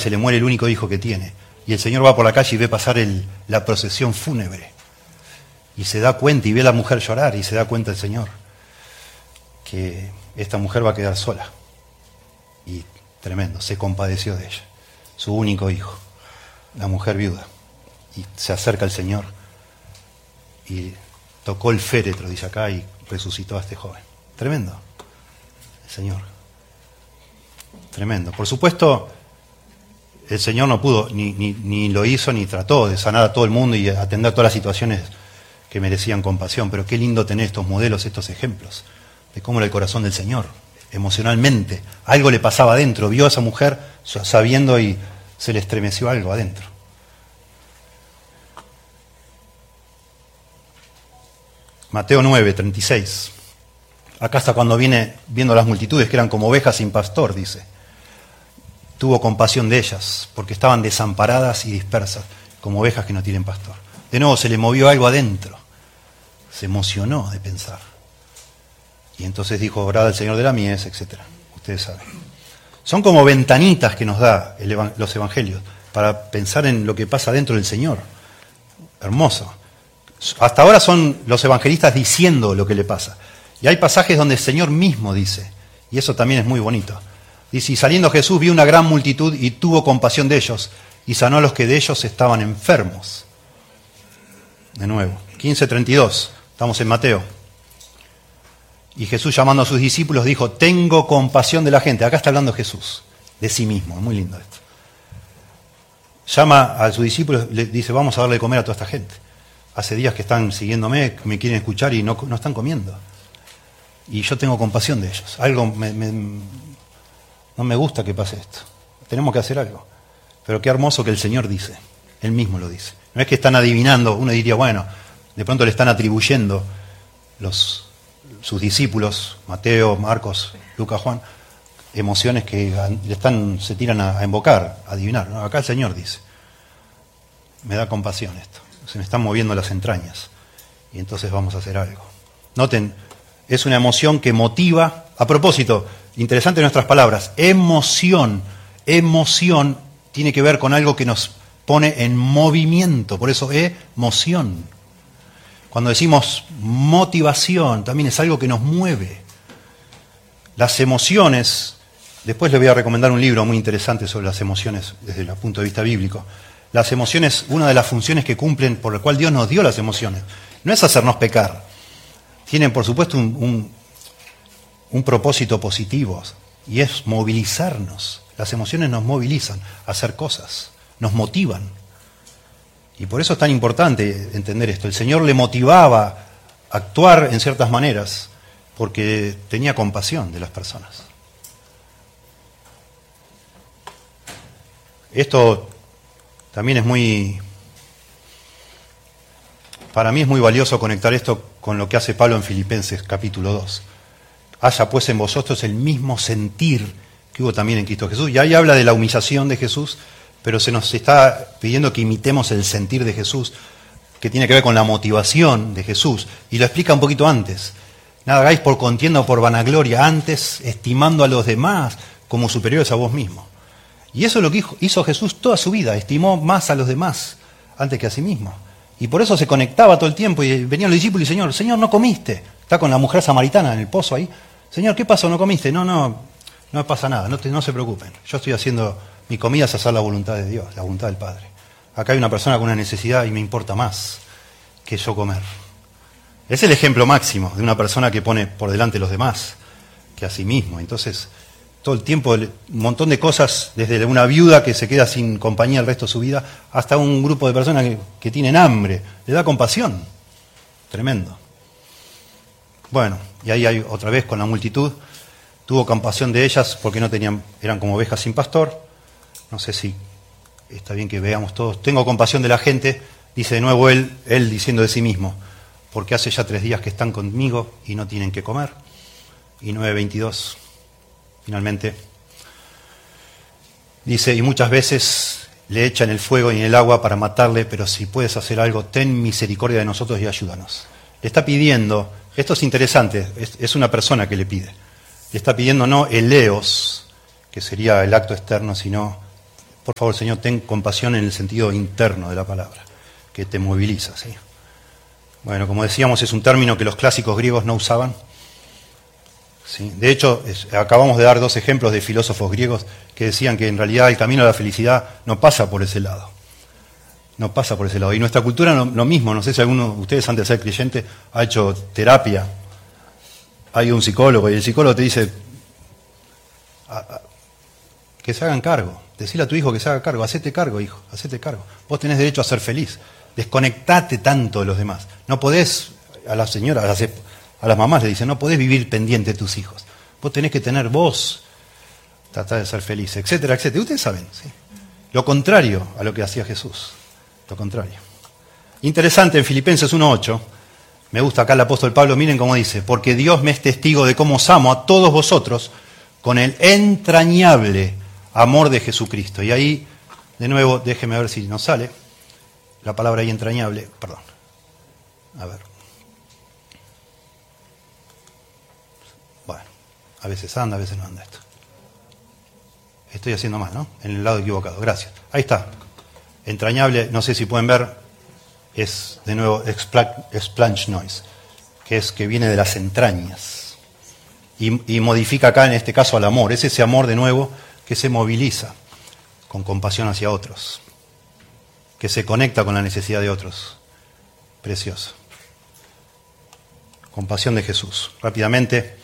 se le muere el único hijo que tiene. Y el Señor va por la calle y ve pasar la procesión fúnebre. Y se da cuenta y ve a la mujer llorar y se da cuenta el Señor que esta mujer va a quedar sola. Y tremendo, se compadeció de ella, su único hijo, la mujer viuda. Y se acerca al Señor y tocó el féretro, dice acá, y resucitó a este joven. Tremendo, el Señor. Tremendo. Por supuesto, el Señor no pudo, ni lo hizo, ni trató de sanar a todo el mundo y atender todas las situaciones que merecían compasión. Pero qué lindo tener estos modelos, estos ejemplos de cómo era el corazón del Señor, emocionalmente. Algo le pasaba adentro, vio a esa mujer sabiendo y se le estremeció algo adentro. Mateo 9, 36. Acá está cuando viene viendo las multitudes que eran como ovejas sin pastor, dice. Tuvo compasión de ellas, porque estaban desamparadas y dispersas, como ovejas que no tienen pastor. De nuevo se le movió algo adentro, se emocionó de pensar. Y entonces dijo, orad al Señor de la mies, etc. Ustedes saben. Son como ventanitas que nos da los evangelios, para pensar en lo que pasa dentro del Señor. Hermoso. Hasta ahora son los evangelistas diciendo lo que le pasa. Y hay pasajes donde el Señor mismo dice, y eso también es muy bonito. Dice, y saliendo Jesús vio una gran multitud y tuvo compasión de ellos, y sanó a los que de ellos estaban enfermos. De nuevo, 15:32, estamos en Mateo. Y Jesús, llamando a sus discípulos, dijo, tengo compasión de la gente. Acá está hablando Jesús, de sí mismo, es muy lindo esto. Llama a sus discípulos, le dice, vamos a darle de comer a toda esta gente. Hace días que están siguiéndome, me quieren escuchar y no están comiendo. Y yo tengo compasión de ellos. Algo no me gusta que pase esto. Tenemos que hacer algo. Pero qué hermoso que el Señor dice. Él mismo lo dice. No es que están adivinando, uno diría, bueno, de pronto le están atribuyendo sus discípulos, Mateo, Marcos, Lucas, Juan, emociones que se tiran a invocar, a adivinar. No, acá el Señor dice, me da compasión esto. Se me están moviendo las entrañas. Y entonces vamos a hacer algo. Noten, es una emoción que motiva. A propósito, interesante nuestras palabras, emoción tiene que ver con algo que nos pone en movimiento, por eso emoción. Cuando decimos motivación, también es algo que nos mueve. Las emociones, después les voy a recomendar un libro muy interesante sobre las emociones desde el punto de vista bíblico. Las emociones, una de las funciones que cumplen, por la cual Dios nos dio las emociones, no es hacernos pecar. Tienen, por supuesto, un propósito positivo, y es movilizarnos. Las emociones nos movilizan a hacer cosas, nos motivan. Y por eso es tan importante entender esto. El Señor le motivaba a actuar en ciertas maneras, porque tenía compasión de las personas. Esto también para mí es muy valioso conectar esto con lo que hace Pablo en Filipenses capítulo 2. Haya pues en vosotros el mismo sentir que hubo también en Cristo Jesús. Y ahí habla de la humillación de Jesús, pero se nos está pidiendo que imitemos el sentir de Jesús, que tiene que ver con la motivación de Jesús. Y lo explica un poquito antes. Nada hagáis por contienda o por vanagloria, antes estimando a los demás como superiores a vos mismos. Y eso es lo que hizo Jesús toda su vida, estimó más a los demás antes que a sí mismo. Y por eso se conectaba todo el tiempo y venían los discípulos y Señor, no comiste. Está con la mujer samaritana en el pozo ahí. Señor, ¿qué pasó? ¿No comiste? No pasa nada, no se preocupen. Yo estoy haciendo, mi comida es hacer la voluntad de Dios, la voluntad del Padre. Acá hay una persona con una necesidad y me importa más que yo comer. Es el ejemplo máximo de una persona que pone por delante a los demás que a sí mismo. Entonces, todo el tiempo, un montón de cosas, desde una viuda que se queda sin compañía el resto de su vida, hasta un grupo de personas que tienen hambre. Le da compasión. Tremendo. Bueno, y ahí hay otra vez con la multitud. Tuvo compasión de ellas porque eran como ovejas sin pastor. No sé si está bien que veamos todos. Tengo compasión de la gente, dice de nuevo él diciendo de sí mismo, porque hace ya 3 días que están conmigo y no tienen que comer. Y 9:22. Finalmente, dice, y muchas veces le echan el fuego y en el agua para matarle, pero si puedes hacer algo, ten misericordia de nosotros y ayúdanos. Le está pidiendo, esto es interesante, es una persona que le pide. Le está pidiendo no eleos, que sería el acto externo, sino Por favor, Señor, ten compasión en el sentido interno de la palabra, que te moviliza, ¿sí? Bueno, como decíamos, es un término que los clásicos griegos no usaban. ¿Sí? De hecho, acabamos de dar 2 ejemplos de filósofos griegos que decían que en realidad el camino a la felicidad no pasa por ese lado. No pasa por ese lado. Y nuestra cultura lo mismo. No sé si alguno de ustedes antes de ser creyente ha hecho terapia. Hay un psicólogo y el psicólogo te dice que se hagan cargo. Decile a tu hijo que se haga cargo. Hacete cargo, hijo. Hacete cargo. Vos tenés derecho a ser feliz. Desconectate tanto de los demás. No podés, a las señoras, a las mamás le dicen, no podés vivir pendiente de tus hijos. Vos tenés que tener vos, tratar de ser feliz, etcétera, etcétera. Ustedes saben, ¿sí? Lo contrario a lo que hacía Jesús. Lo contrario. Interesante en Filipenses 1:8, me gusta acá el apóstol Pablo, miren cómo dice, porque Dios me es testigo de cómo os amo a todos vosotros con el entrañable amor de Jesucristo. Y ahí, de nuevo, déjeme ver si nos sale la palabra ahí entrañable, perdón. A ver. Bueno, a veces anda, a veces no anda esto. Estoy haciendo mal, ¿no? En el lado equivocado, gracias. Ahí está. Entrañable, no sé si pueden ver, es de nuevo explanche noise, que es que viene de las entrañas. Y modifica acá en este caso al amor. Es ese amor de nuevo que se moviliza con compasión hacia otros, que se conecta con la necesidad de otros. Precioso. Compasión de Jesús. Rápidamente,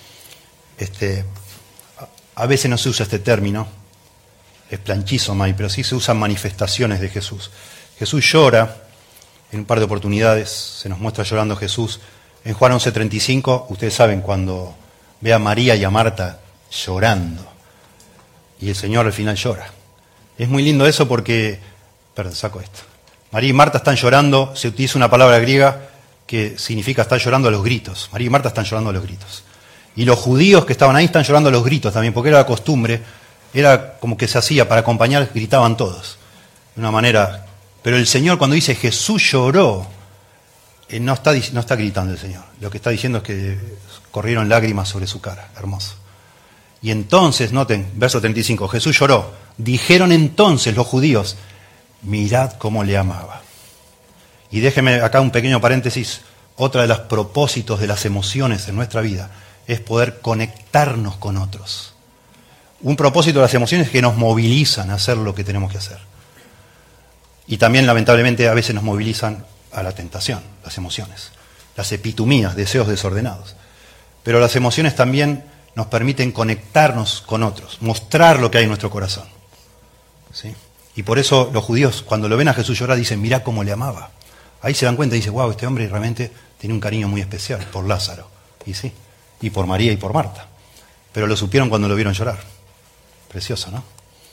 a veces no se usa este término, esplanchisomai, pero sí se usan manifestaciones de Jesús. Jesús llora en un par de oportunidades, se nos muestra llorando Jesús. En Juan 11:35, ustedes saben, cuando ve a María y a Marta llorando, y el Señor al final llora. Es muy lindo eso porque, perdón, saco esto. María y Marta están llorando, se utiliza una palabra griega que significa estar llorando a los gritos. María y Marta están llorando a los gritos. Y los judíos que estaban ahí están llorando a los gritos también, porque era la costumbre, era como que se hacía, para acompañar, gritaban todos, de una manera. Pero el Señor, cuando dice Jesús lloró, no está gritando el Señor. Lo que está diciendo es que corrieron lágrimas sobre su cara. Hermoso. Y entonces, noten, verso 35, Jesús lloró. Dijeron entonces los judíos, mirad cómo le amaba. Y déjeme acá un pequeño paréntesis. Otra de los propósitos de las emociones en nuestra vida es poder conectarnos con otros. Un propósito de las emociones es que nos movilizan a hacer lo que tenemos que hacer. Y también, lamentablemente, a veces nos movilizan a la tentación, las emociones. Las epitumías, deseos desordenados. Pero las emociones también nos permiten conectarnos con otros, mostrar lo que hay en nuestro corazón. ¿Sí? Y por eso los judíos, cuando lo ven a Jesús llorar, dicen, mirá cómo le amaba. Ahí se dan cuenta y dicen, wow, este hombre realmente tiene un cariño muy especial por Lázaro. Y sí, y por María y por Marta. Pero lo supieron cuando lo vieron llorar. Precioso, ¿no?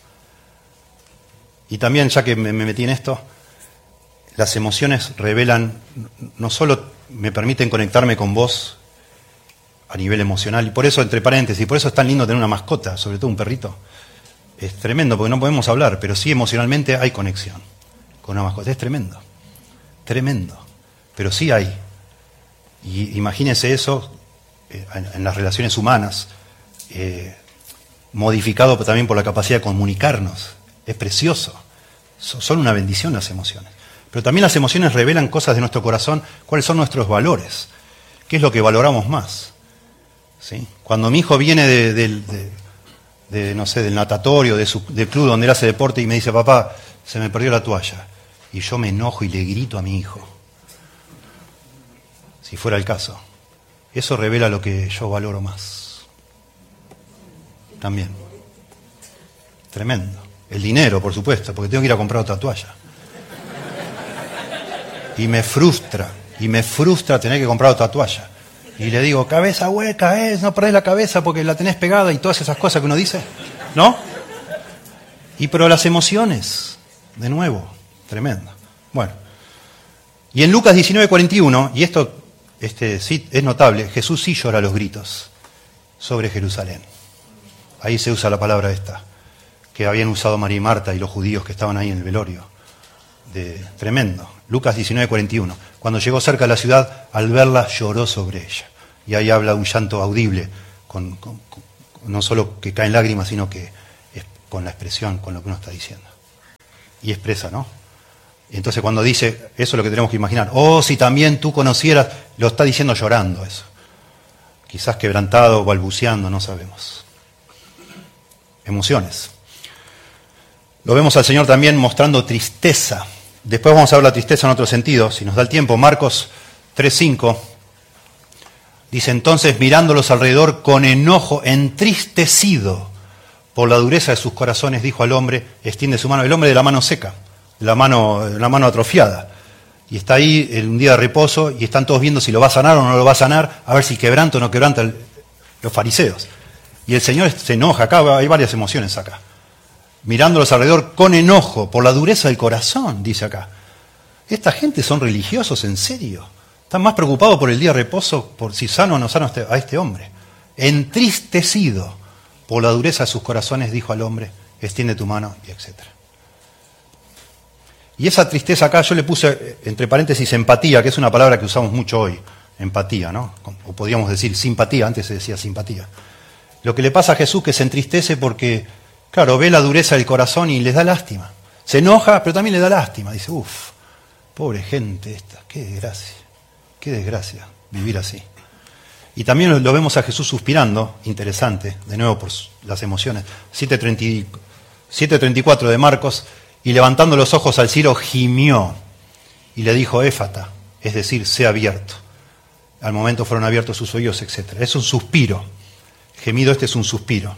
Y también, ya que me metí en esto, las emociones revelan, no solo me permiten conectarme con vos a nivel emocional, y por eso, entre paréntesis, por eso es tan lindo tener una mascota, sobre todo un perrito. Es tremendo, porque no podemos hablar, pero sí emocionalmente hay conexión con una mascota. Es tremendo, tremendo, pero sí hay. Y imagínense eso en las relaciones humanas, modificado también por la capacidad de comunicarnos. Es precioso. Son una bendición las emociones. Pero también las emociones revelan cosas de nuestro corazón, cuáles son nuestros valores, qué es lo que valoramos más. ¿Sí? Cuando mi hijo viene no sé, del natatorio, del club donde él hace deporte y me dice, papá, se me perdió la toalla, y yo me enojo y le grito a mi hijo, si fuera el caso, eso revela lo que yo valoro más. También. Tremendo. El dinero, por supuesto, porque tengo que ir a comprar otra toalla. Y me frustra tener que comprar otra toalla. Y le digo, cabeza hueca, no perdés la cabeza porque la tenés pegada y todas esas cosas que uno dice, ¿no? Pero las emociones, de nuevo, tremendo. Bueno, y en Lucas 19:41, y esto sí es notable, Jesús sí llora a los gritos sobre Jerusalén. Ahí se usa la palabra esta, que habían usado María y Marta y los judíos que estaban ahí en el velorio. Tremendo. Lucas 19:41. Cuando llegó cerca de la ciudad, al verla lloró sobre ella. Y ahí habla un llanto audible, no solo que caen lágrimas, sino que es con la expresión, con lo que uno está diciendo. y expresa, ¿no? Entonces cuando dice, eso es lo que tenemos que imaginar. Oh, si también tú conocieras, lo está diciendo llorando eso. Quizás quebrantado, balbuceando, no sabemos. Emociones. Lo vemos al Señor también mostrando tristeza. Después vamos a ver la tristeza en otro sentido, si nos da el tiempo. Marcos 3:5 dice, entonces mirándolos alrededor con enojo, entristecido por la dureza de sus corazones, dijo al hombre, extiende su mano. El hombre de la mano seca, la mano atrofiada. Y está ahí en un día de reposo y están todos viendo si lo va a sanar o no lo va a sanar, a ver si quebranta o no quebranta los fariseos. Y el Señor se enoja, acá hay varias emociones acá. Mirándolos alrededor con enojo, por la dureza del corazón, dice acá. Esta gente son religiosos, en serio. Están más preocupados por el día de reposo, por si sano o no sano a este hombre. Entristecido por la dureza de sus corazones, dijo al hombre, extiende tu mano, y etcétera. Y esa tristeza acá yo le puse, entre paréntesis, empatía, que es una palabra que usamos mucho hoy, empatía, ¿no? O podríamos decir simpatía, antes se decía simpatía. Lo que le pasa a Jesús que se entristece porque, claro, ve la dureza del corazón y les da lástima. Se enoja, pero también le da lástima. Dice, uff, pobre gente esta, qué desgracia vivir así. Y también lo vemos a Jesús suspirando, interesante, de nuevo por las emociones. 7:34 de Marcos, y levantando los ojos al cielo gimió y le dijo, éfata, es decir, sea abierto. Al momento fueron abiertos sus oídos, etc. Es un suspiro. Gemido este es un suspiro.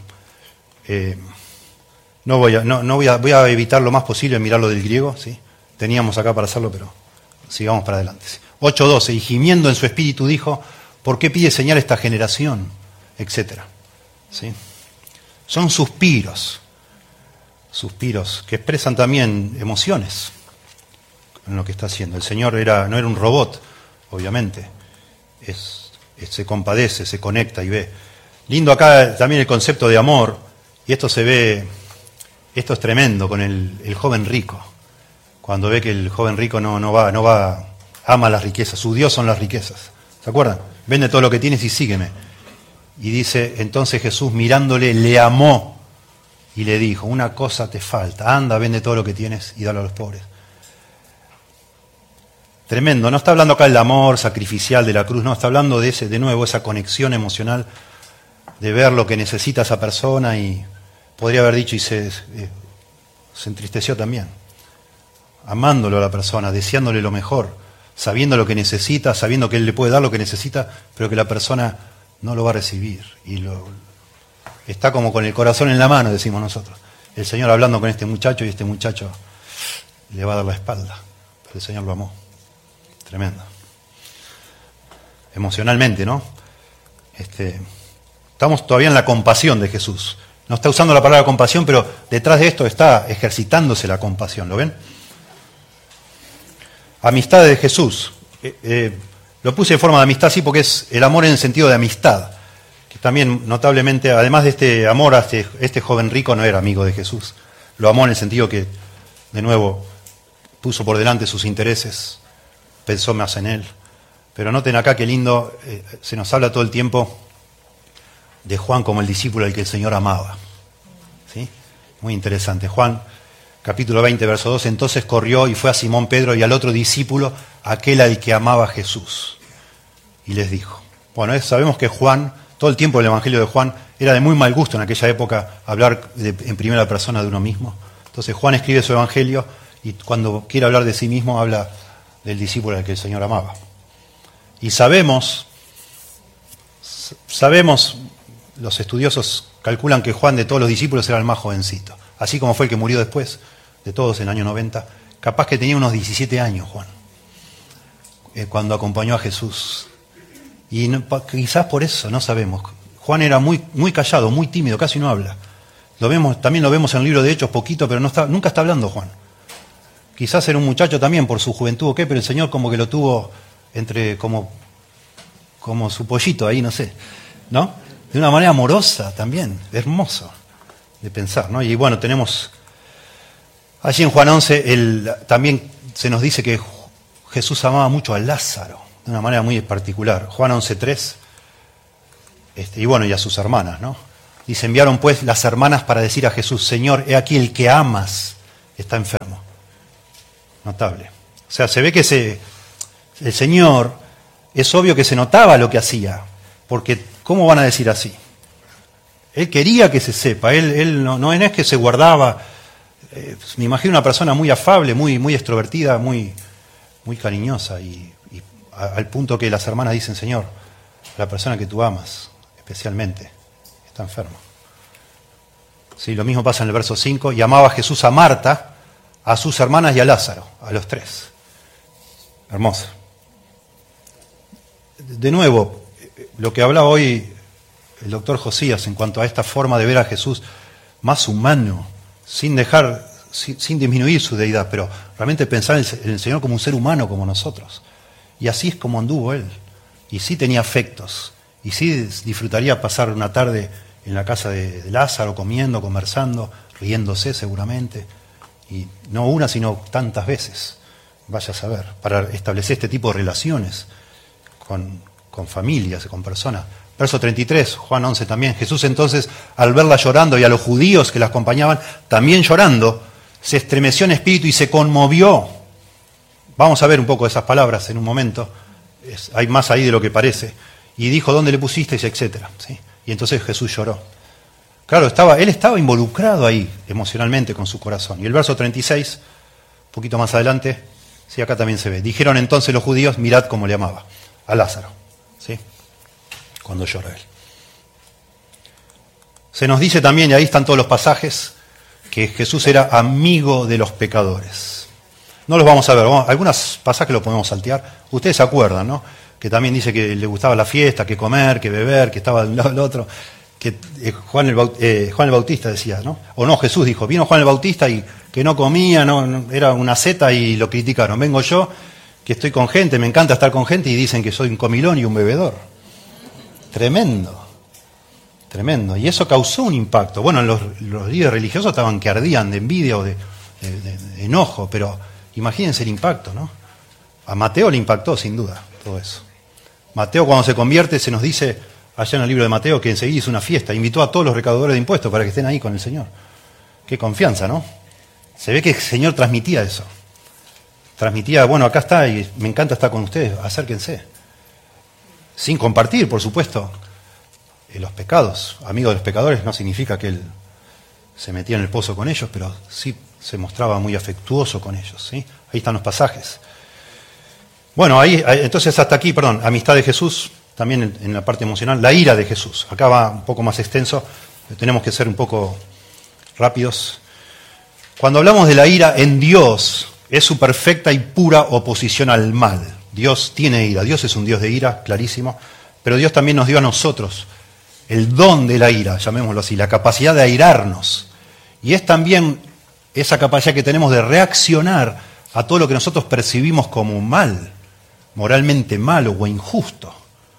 Voy a evitar lo más posible mirar lo del griego, ¿sí? Teníamos acá para hacerlo, pero sigamos para adelante. 8:12, y gimiendo en su espíritu dijo, ¿por qué pide señal esta generación? Etcétera. ¿Sí? Son suspiros que expresan también emociones en lo que está haciendo. El Señor no era un robot, obviamente. Se compadece, se conecta y ve. Lindo acá también el concepto de amor, y esto se ve, esto es tremendo con el joven rico. Cuando ve que el joven rico no va, ama las riquezas, su Dios son las riquezas. ¿Se acuerdan? Vende todo lo que tienes y sígueme. Y dice, entonces Jesús mirándole le amó y le dijo, una cosa te falta, anda, vende todo lo que tienes y dalo a los pobres. Tremendo, no está hablando acá del amor sacrificial de la cruz, no, está hablando de nuevo, esa conexión emocional, de ver lo que necesita esa persona, y podría haber dicho y se entristeció también, amándolo a la persona, deseándole lo mejor, sabiendo lo que necesita, sabiendo que él le puede dar lo que necesita, pero que la persona no lo va a recibir, y está como con el corazón en la mano, decimos nosotros. El Señor hablando con este muchacho, y este muchacho le va a dar la espalda, pero el Señor lo amó. Tremendo. Emocionalmente, ¿no? Estamos todavía en la compasión de Jesús. No está usando la palabra compasión, pero detrás de esto está ejercitándose la compasión, ¿lo ven? Amistad de Jesús. Lo puse en forma de amistad, sí, porque es el amor en el sentido de amistad. Que también, notablemente, además de este amor, este joven rico no era amigo de Jesús. Lo amó en el sentido que, de nuevo, puso por delante sus intereses, pensó más en él. Pero noten acá qué lindo, se nos habla todo el tiempo de Juan como el discípulo al que el Señor amaba. ¿Sí? Muy interesante. Juan, capítulo 20, verso 2, entonces corrió y fue a Simón Pedro y al otro discípulo, aquel al que amaba Jesús. Y les dijo, bueno, sabemos que Juan, todo el tiempo el Evangelio de Juan, era de muy mal gusto en aquella época hablar en primera persona de uno mismo. Entonces Juan escribe su Evangelio y cuando quiere hablar de sí mismo habla del discípulo al que el Señor amaba. Y sabemos, los estudiosos calculan que Juan de todos los discípulos era el más jovencito, así como fue el que murió después de todos en el año 90, capaz que tenía unos 17 años Juan, cuando acompañó a Jesús. Y quizás por eso, no sabemos. Juan era muy, muy callado, muy tímido, casi no habla. También lo vemos en el libro de Hechos poquito, pero nunca está hablando Juan. Quizás era un muchacho también por su juventud o qué, pero el Señor como que lo tuvo entre como su pollito ahí, no sé, ¿no? De una manera amorosa también, hermoso de pensar, ¿no? Y bueno, tenemos allí en Juan 11, también se nos dice que Jesús amaba mucho a Lázaro, de una manera muy particular. Juan 11:3, y bueno, y a sus hermanas, ¿no? Dice, enviaron pues las hermanas para decir a Jesús, Señor, he aquí el que amas está enfermo. Notable. O sea, se ve que el Señor, es obvio que se notaba lo que hacía, porque ¿cómo van a decir así? Él quería que se sepa, él no es que se guardaba. Me imagino una persona muy afable, muy extrovertida, muy cariñosa, y al punto que las hermanas dicen: Señor, la persona que tú amas especialmente está enferma. Sí, lo mismo pasa en el verso 5, y amaba Jesús a Marta, a sus hermanas y a Lázaro, a los tres. Hermoso. De nuevo, lo que hablaba hoy el doctor Josías en cuanto a esta forma de ver a Jesús más humano, sin disminuir su deidad, pero realmente pensar en el Señor como un ser humano como nosotros. Y así es como anduvo Él. Y sí tenía afectos, y sí disfrutaría pasar una tarde en la casa de Lázaro, comiendo, conversando, riéndose seguramente, y no una, sino tantas veces, vaya a saber, para establecer este tipo de relaciones con familias, con personas. Verso 33, Juan 11 también. Jesús entonces, al verla llorando, y a los judíos que la acompañaban también llorando, se estremeció en espíritu y se conmovió. Vamos a ver un poco esas palabras en un momento. Hay más ahí de lo que parece. Y dijo: ¿dónde le pusisteis? Etcétera. ¿Sí? Y entonces Jesús lloró. Claro, él estaba involucrado ahí emocionalmente con su corazón. Y el verso 36, un poquito más adelante, sí, acá también se ve. Dijeron entonces los judíos: mirad cómo le amaba a Lázaro. ¿Sí? Cuando llora él. Se nos dice también, y ahí están todos los pasajes, que Jesús era amigo de los pecadores. No los vamos a ver, algunos pasajes los podemos saltear. Ustedes se acuerdan, ¿no? Que también dice que le gustaba la fiesta, que comer, que beber, que estaba de un lado al otro. Que Juan el Bautista decía, ¿no? O no, Jesús dijo: vino Juan el Bautista y que no comía, no, era una seta, y lo criticaron. Vengo yo, que estoy con gente, me encanta estar con gente, y dicen que soy un comilón y un bebedor. Tremendo, tremendo. Y eso causó un impacto. Bueno, los líderes religiosos estaban que ardían de envidia o de enojo, pero imagínense el impacto, ¿no? A Mateo le impactó sin duda todo eso. Mateo, cuando se convierte, se nos dice allá en el libro de Mateo que enseguida hizo una fiesta, invitó a todos los recaudadores de impuestos para que estén ahí con el Señor. Qué confianza, ¿no? Se ve que el Señor transmitía eso. Transmitía: bueno, acá está y me encanta estar con ustedes, acérquense. Sin compartir, por supuesto, los pecados. Amigo de los pecadores no significa que él se metía en el pozo con ellos, pero sí se mostraba muy afectuoso con ellos. ¿Sí? Ahí están los pasajes. Bueno, entonces hasta aquí, amistad de Jesús, también en la parte emocional, la ira de Jesús. Acá va un poco más extenso, tenemos que ser un poco rápidos. Cuando hablamos de la ira en Dios, es su perfecta y pura oposición al mal. Dios tiene ira, Dios es un Dios de ira, clarísimo, pero Dios también nos dio a nosotros el don de la ira, llamémoslo así, la capacidad de airarnos. Y es también esa capacidad que tenemos de reaccionar a todo lo que nosotros percibimos como mal, moralmente malo o injusto.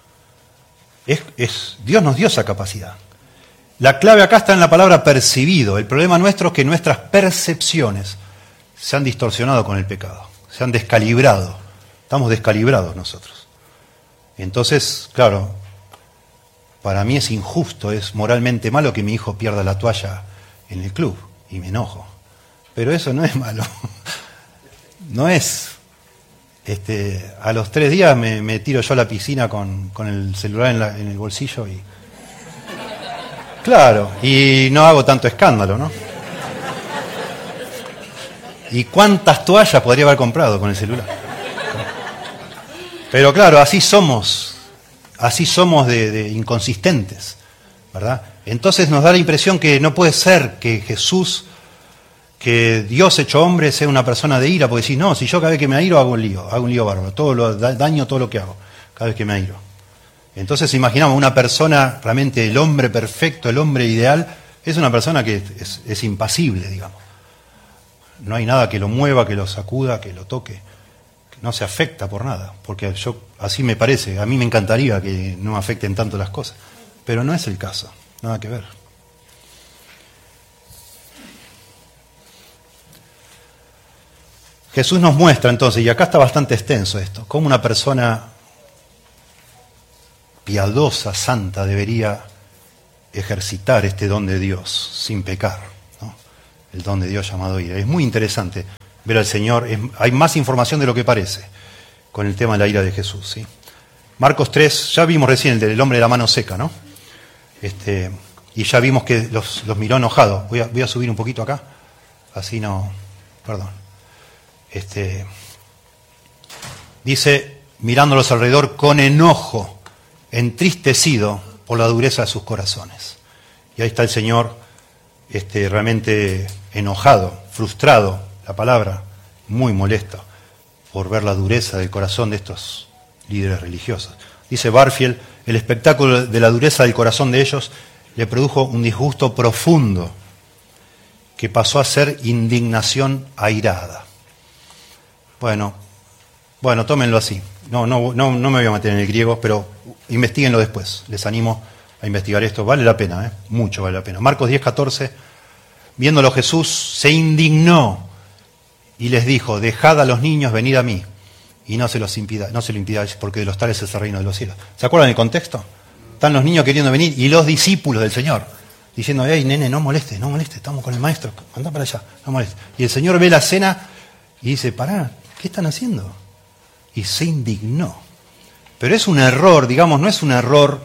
Dios nos dio esa capacidad. La clave acá está en la palabra percibido. El problema nuestro es que nuestras percepciones se han distorsionado con el pecado, se han descalibrado. Estamos descalibrados nosotros. Entonces, claro, para mí es injusto, es moralmente malo que mi hijo pierda la toalla en el club, y me enojo. Pero eso no es malo. No es. A los 3 días me tiro yo a la piscina con el celular en el bolsillo y... Claro, y no hago tanto escándalo, ¿no? ¿Y cuántas toallas podría haber comprado con el celular? Pero claro, así somos de inconsistentes, ¿verdad? Entonces nos da la impresión que no puede ser que Jesús, que Dios hecho hombre, sea una persona de ira, porque decís: no, si yo cada vez que me airo hago un lío bárbaro, daño todo lo que hago, cada vez que me airo. Entonces imaginamos una persona, realmente el hombre perfecto, el hombre ideal, es una persona que es impasible, digamos. No hay nada que lo mueva, que lo sacuda, que lo toque. No se afecta por nada, porque así me parece, a mí me encantaría que no me afecten tanto las cosas, pero no es el caso, nada que ver. Jesús nos muestra entonces, y acá está bastante extenso esto, cómo una persona piadosa, santa, debería ejercitar este don de Dios sin pecar, ¿no? El don de Dios llamado ira. Es muy interesante. ver al Señor. Hay más información de lo que parece con el tema de la ira de Jesús, ¿sí? Marcos 3, ya vimos recién el del hombre de la mano seca, ¿no? Y ya vimos que los miró enojados. Voy a subir un poquito acá, así no... Perdón. Dice, mirándolos alrededor con enojo, entristecido por la dureza de sus corazones. Y ahí está el Señor realmente enojado, frustrado, la palabra, muy molesto por ver la dureza del corazón de estos líderes religiosos. Dice Barfield, el espectáculo de la dureza del corazón de ellos le produjo un disgusto profundo que pasó a ser indignación airada. Bueno, tómenlo así. No me voy a meter en el griego, pero investiguenlo después. Les animo a investigar esto. Vale la pena, mucho vale la pena. Marcos 10:14, viéndolo Jesús, se indignó y les dijo, dejad a los niños, venid a mí, y no se lo impidáis, porque de los tales es el reino de los cielos. ¿Se acuerdan del contexto? Están los niños queriendo venir y los discípulos del Señor diciendo, hey, nene, no molestes, estamos con el maestro, anda para allá, no molestes. Y el Señor ve la escena y dice, pará, ¿qué están haciendo? Y se indignó. Pero es un error, digamos, no es un error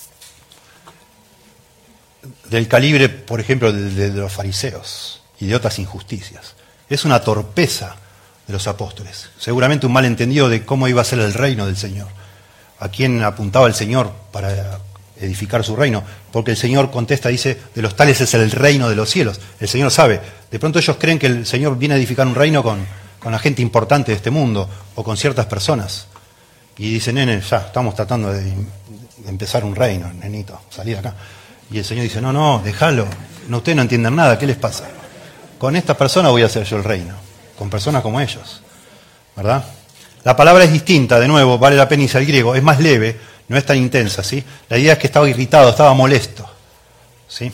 del calibre, por ejemplo, de los fariseos y de otras injusticias. Es una torpeza de los apóstoles. Seguramente un malentendido de cómo iba a ser el reino del Señor. ¿A quién apuntaba el Señor para edificar su reino? Porque el Señor contesta, dice, de los tales es el reino de los cielos. El Señor sabe. De pronto ellos creen que el Señor viene a edificar un reino con la gente importante de este mundo o con ciertas personas. Y dicen, nene, ya estamos tratando de empezar un reino, nenito, salí de acá. Y el Señor dice, no, déjalo, ustedes no entienden nada, ¿qué les pasa? Con estas personas voy a hacer yo el reino, con personas como ellos, ¿verdad? La palabra es distinta, de nuevo, vale la pena irse al griego, es más leve, no es tan intensa, ¿sí? La idea es que estaba irritado, estaba molesto, ¿sí?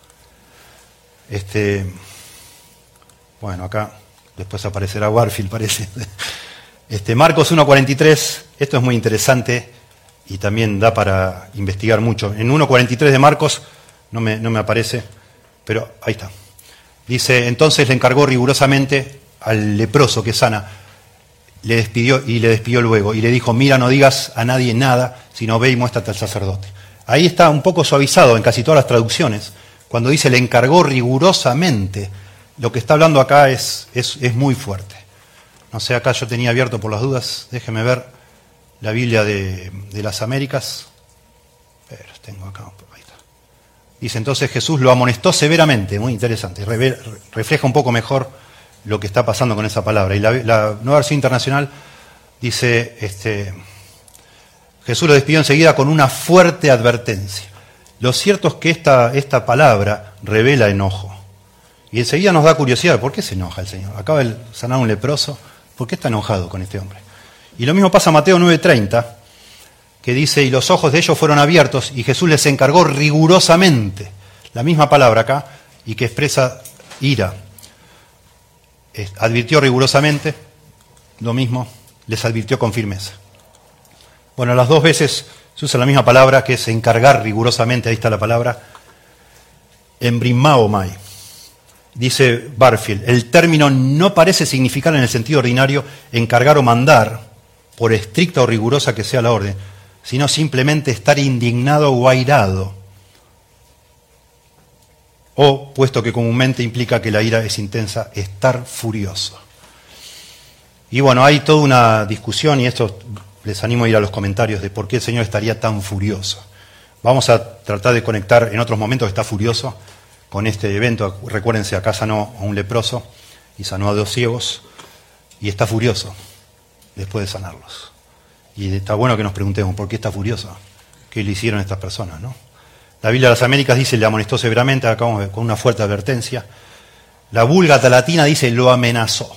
Bueno, acá después aparecerá Warfield, parece. Marcos 1:43, esto es muy interesante y también da para investigar mucho. En 1:43 de Marcos, no me aparece, pero ahí está. Dice, entonces le encargó rigurosamente al leproso que sana, le despidió luego, y le dijo, mira, no digas a nadie nada, sino ve y muéstrate al sacerdote. Ahí está un poco suavizado en casi todas las traducciones, cuando dice le encargó rigurosamente. Lo que está hablando acá es muy fuerte. No sé, acá yo tenía abierto por las dudas, déjeme ver la Biblia de las Américas. Pero tengo acá, ahí está. Dice, entonces Jesús lo amonestó severamente, muy interesante, refleja un poco mejor lo que está pasando con esa palabra. Y la Nueva Versión Internacional dice, Jesús lo despidió enseguida con una fuerte advertencia. Lo cierto es que esta palabra revela enojo. Y enseguida nos da curiosidad, ¿por qué se enoja el Señor? Acaba de sanar un leproso, ¿por qué está enojado con este hombre? Y lo mismo pasa en Mateo 9:30, que dice, y los ojos de ellos fueron abiertos, y Jesús les encargó rigurosamente, la misma palabra acá, y que expresa ira. Advirtió rigurosamente, lo mismo, les advirtió con firmeza. Bueno, las dos veces se usa la misma palabra, que es encargar rigurosamente, ahí está la palabra, embrimmaomai. Dice Barfield, el término no parece significar en el sentido ordinario encargar o mandar, por estricta o rigurosa que sea la orden, sino simplemente estar indignado o airado. O, puesto que comúnmente implica que la ira es intensa, estar furioso. Y bueno, hay toda una discusión, y esto les animo a ir a los comentarios de por qué el Señor estaría tan furioso. Vamos a tratar de conectar en otros momentos que está furioso con este evento. Recuérdense, acá sanó a un leproso y sanó a 2 ciegos y está furioso después de sanarlos. Y está bueno que nos preguntemos, ¿por qué está furioso? ¿Qué le hicieron a estas personas, no? La Biblia de las Américas dice, le amonestó severamente, acá vamos a ver, con una fuerte advertencia. La Vulgata Latina dice, lo amenazó.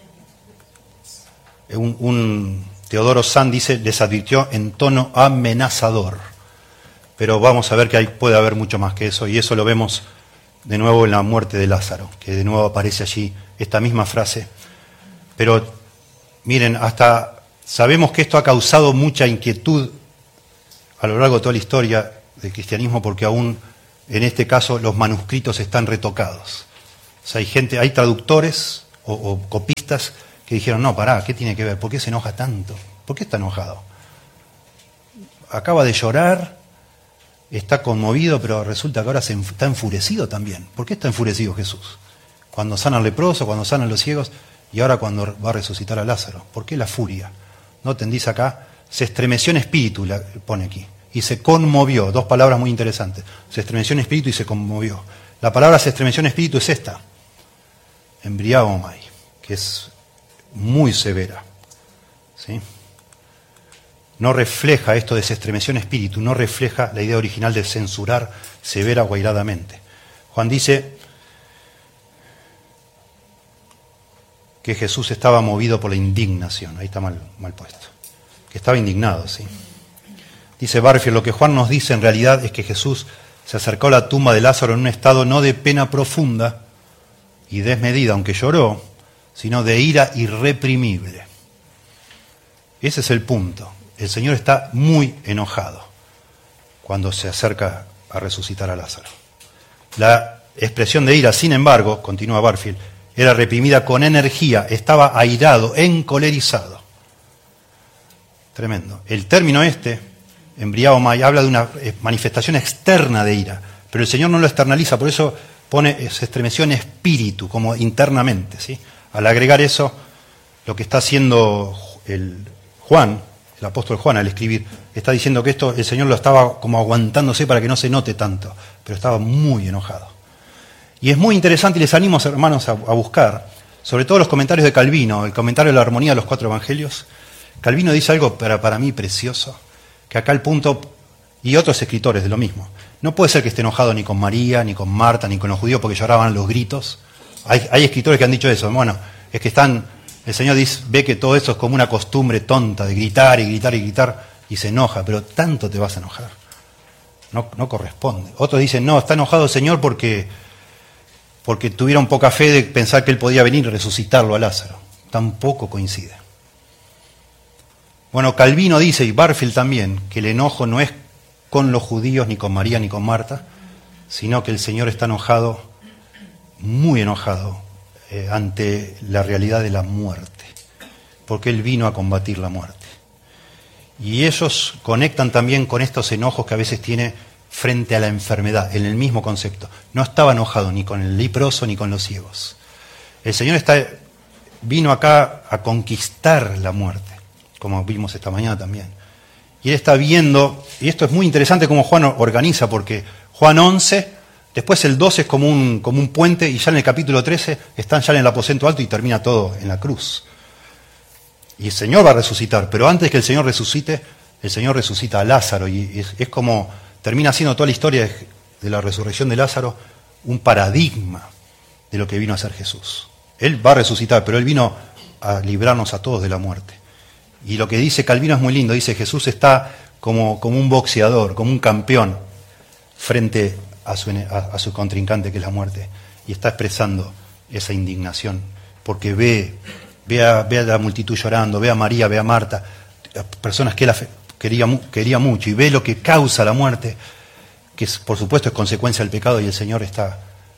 Un Teodoro San dice, les advirtió en tono amenazador. Pero vamos a ver que puede haber mucho más que eso, y eso lo vemos de nuevo en la muerte de Lázaro, que de nuevo aparece allí esta misma frase. Pero miren, hasta sabemos que esto ha causado mucha inquietud a lo largo de toda la historia del cristianismo, porque aún en este caso los manuscritos están retocados. O sea, hay traductores o copistas que dijeron, no, pará, ¿qué tiene que ver? ¿Por qué se enoja tanto? ¿Por qué está enojado? Acaba de llorar, está conmovido, pero resulta que ahora está enfurecido también. ¿Por qué está enfurecido Jesús? Cuando sana al leproso, cuando sana a los ciegos, y ahora cuando va a resucitar a Lázaro. ¿Por qué la furia? Noten, dice acá, se estremeció en espíritu, pone aquí, y se conmovió. Dos palabras muy interesantes. Se estremeció en espíritu y se conmovió. La palabra se estremeció en espíritu es esta, embriaomai, que es muy severa. ¿Sí? No refleja esto de se estremeció en espíritu, no refleja la idea original de censurar severa o airadamente. Juan dice que Jesús estaba movido por la indignación, ahí está mal puesto, que estaba indignado, sí. Dice Barfield, lo que Juan nos dice en realidad es que Jesús se acercó a la tumba de Lázaro en un estado no de pena profunda y desmedida, aunque lloró, sino de ira irreprimible. Ese es el punto. El Señor está muy enojado cuando se acerca a resucitar a Lázaro. La expresión de ira, sin embargo, continúa Barfield, era reprimida con energía, estaba airado, encolerizado. Tremendo. El término embriaomai, habla de una manifestación externa de ira, pero el Señor no lo externaliza, por eso se estremeció en espíritu, como internamente, ¿sí? Al agregar eso, lo que está haciendo el apóstol Juan al escribir, está diciendo que esto el Señor lo estaba como aguantándose para que no se note tanto, pero estaba muy enojado. Y es muy interesante, y les animo, hermanos, a buscar, sobre todo los comentarios de Calvino, el comentario de la armonía de los 4 evangelios. Calvino dice algo para mí precioso, que acá el punto, y otros escritores de lo mismo, no puede ser que esté enojado ni con María, ni con Marta, ni con los judíos porque lloraban los gritos. Hay escritores que han dicho eso, bueno, es que el Señor ve que todo eso es como una costumbre tonta de gritar y gritar y gritar, y se enoja, pero tanto te vas a enojar. No corresponde. Otros dicen, no, está enojado el Señor porque tuvieron poca fe de pensar que Él podía venir y resucitarlo a Lázaro. Tampoco coincide. Bueno, Calvino dice, y Barfield también, que el enojo no es con los judíos, ni con María, ni con Marta, sino que el Señor está enojado, muy enojado, ante la realidad de la muerte, porque Él vino a combatir la muerte. Y ellos conectan también con estos enojos que a veces tiene frente a la enfermedad, en el mismo concepto. No estaba enojado ni con el leproso ni con los ciegos. El Señor vino acá a conquistar la muerte, como vimos esta mañana también. Y Él está viendo, y esto es muy interesante cómo Juan organiza, porque Juan 11, después el 12 es como un puente, y ya en el capítulo 13 están ya en el aposento alto y termina todo en la cruz. Y el Señor va a resucitar, pero antes que el Señor resucite, el Señor resucita a Lázaro, y es como termina siendo toda la historia de la resurrección de Lázaro un paradigma de lo que vino a hacer Jesús. Él va a resucitar, pero Él vino a librarnos a todos de la muerte. Y lo que dice Calvino es muy lindo, dice Jesús está como un boxeador, como un campeón frente a su contrincante que es la muerte, y está expresando esa indignación, porque ve a la multitud llorando, ve a María, ve a Marta, a personas que él quería mucho, y ve lo que causa la muerte, que por supuesto es consecuencia del pecado, y el Señor está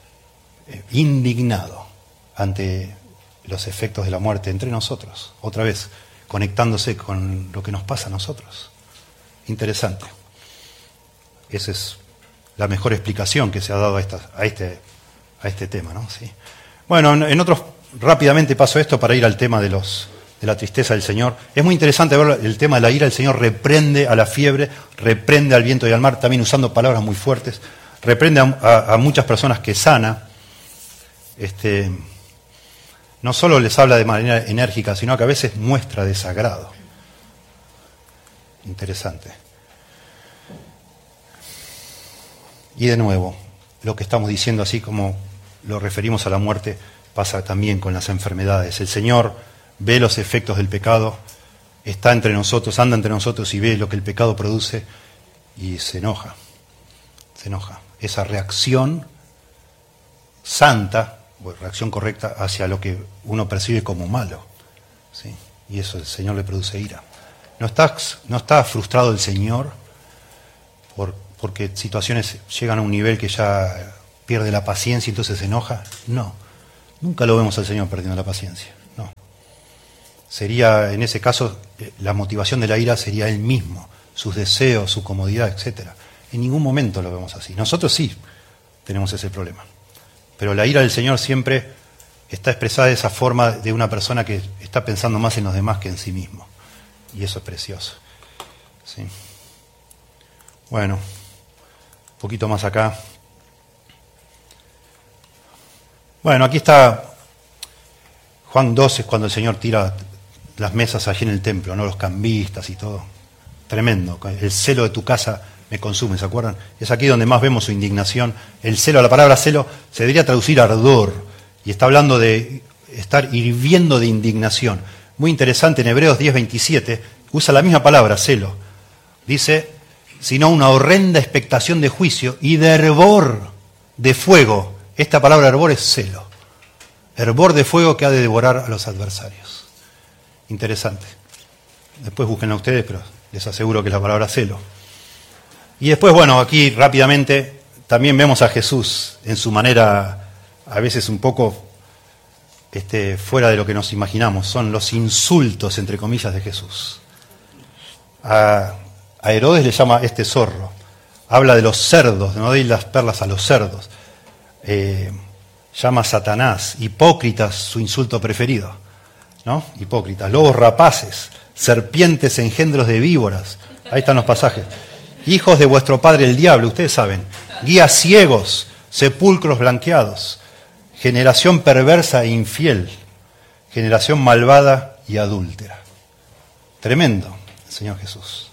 indignado ante los efectos de la muerte entre nosotros, otra vez conectándose con lo que nos pasa a nosotros. Interesante. Esa es la mejor explicación que se ha dado a este tema, ¿no? Sí. Bueno, en otros, rápidamente paso esto para ir al tema de la tristeza del Señor. Es muy interesante ver el tema de la ira. El Señor reprende a la fiebre, reprende al viento y al mar, también usando palabras muy fuertes, reprende a muchas personas que sana. No solo les habla de manera enérgica, sino que a veces muestra desagrado. Interesante. Y de nuevo, lo que estamos diciendo, así como lo referimos a la muerte, pasa también con las enfermedades. El Señor ve los efectos del pecado, está entre nosotros, anda entre nosotros y ve lo que el pecado produce y se enoja. Se enoja. Esa reacción santa, o reacción correcta hacia lo que uno percibe como malo, ¿sí? Y eso el Señor le produce ira. No está frustrado el Señor porque situaciones llegan a un nivel que ya pierde la paciencia y entonces se enoja. No. Nunca lo vemos al Señor perdiendo la paciencia, no. Sería, en ese caso, la motivación de la ira sería Él mismo, sus deseos, su comodidad, etc. En ningún momento lo vemos así. Nosotros sí tenemos ese problema. Pero la ira del Señor siempre está expresada de esa forma de una persona que está pensando más en los demás que en sí mismo. Y eso es precioso. ¿Sí? Bueno, un poquito más acá. Bueno, aquí está Juan 12, es cuando el Señor tira las mesas allí en el templo, ¿no? Los cambistas y todo. Tremendo. El celo de tu casa me consume, ¿se acuerdan? Es aquí donde más vemos su indignación. El celo, la palabra celo, se debería traducir ardor. Y está hablando de estar hirviendo de indignación. Muy interesante, en Hebreos 10:27, usa la misma palabra, celo. Dice, sino una horrenda expectación de juicio y de hervor de fuego. Esta palabra hervor es celo. Hervor de fuego que ha de devorar a los adversarios. Interesante. Después búsquenla ustedes, pero les aseguro que es la palabra celo. Y después, bueno, aquí rápidamente también vemos a Jesús en su manera a veces un poco fuera de lo que nos imaginamos. Son los insultos, entre comillas, de Jesús. A Herodes le llama zorro. Habla de los cerdos, no deis las perlas a los cerdos. Llama a Satanás, hipócritas, su insulto preferido, ¿no? Hipócritas, lobos rapaces, serpientes, engendros de víboras. Ahí están los pasajes. Hijos de vuestro padre el diablo, ustedes saben. Guías ciegos, sepulcros blanqueados. Generación perversa e infiel. Generación malvada y adúltera. Tremendo, el Señor Jesús.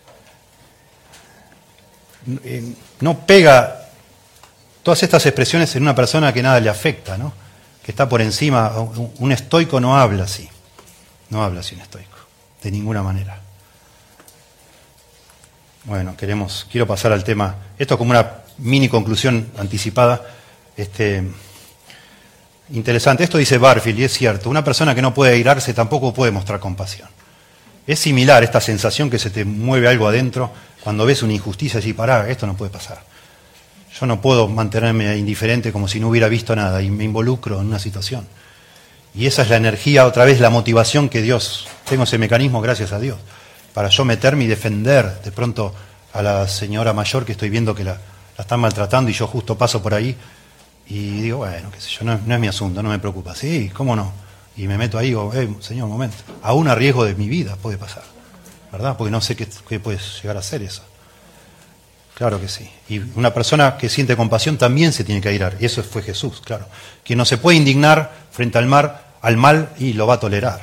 No pega todas estas expresiones en una persona que nada le afecta, ¿no? Que está por encima. Un estoico no habla así. No habla así un estoico, de ninguna manera. Bueno, quiero pasar al tema. Esto es como una mini conclusión anticipada. Interesante. Esto dice Barfield, y es cierto. Una persona que no puede airarse tampoco puede mostrar compasión. Es similar esta sensación que se te mueve algo adentro cuando ves una injusticia y dices, pará, esto no puede pasar. Yo no puedo mantenerme indiferente como si no hubiera visto nada y me involucro en una situación. Y esa es la energía, otra vez la motivación que Dios, tengo ese mecanismo gracias a Dios, para yo meterme y defender de pronto a la señora mayor que estoy viendo que la están maltratando y yo justo paso por ahí y digo, bueno, qué sé yo, no es mi asunto, no me preocupa. Sí, ¿cómo no? Y me meto ahí y digo, señor, un momento, aún a riesgo de mi vida puede pasar, ¿verdad? Porque no sé qué puede llegar a ser eso. Claro que sí. Y una persona que siente compasión también se tiene que airar. Y eso fue Jesús, claro. Que no se puede indignar frente al mal y lo va a tolerar.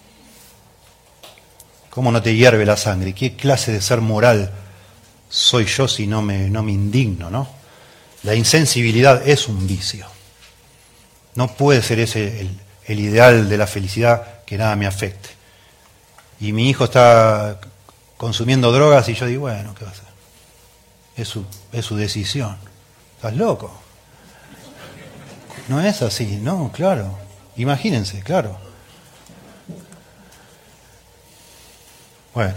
¿Cómo no te hierve la sangre? ¿Qué clase de ser moral soy yo si no me indigno, no? La insensibilidad es un vicio. No puede ser ese el ideal de la felicidad, que nada me afecte. Y mi hijo está consumiendo drogas y yo digo, bueno, ¿qué va a hacer? Es su decisión. ¿Estás loco? No es así, no, claro. Imagínense, claro. Bueno.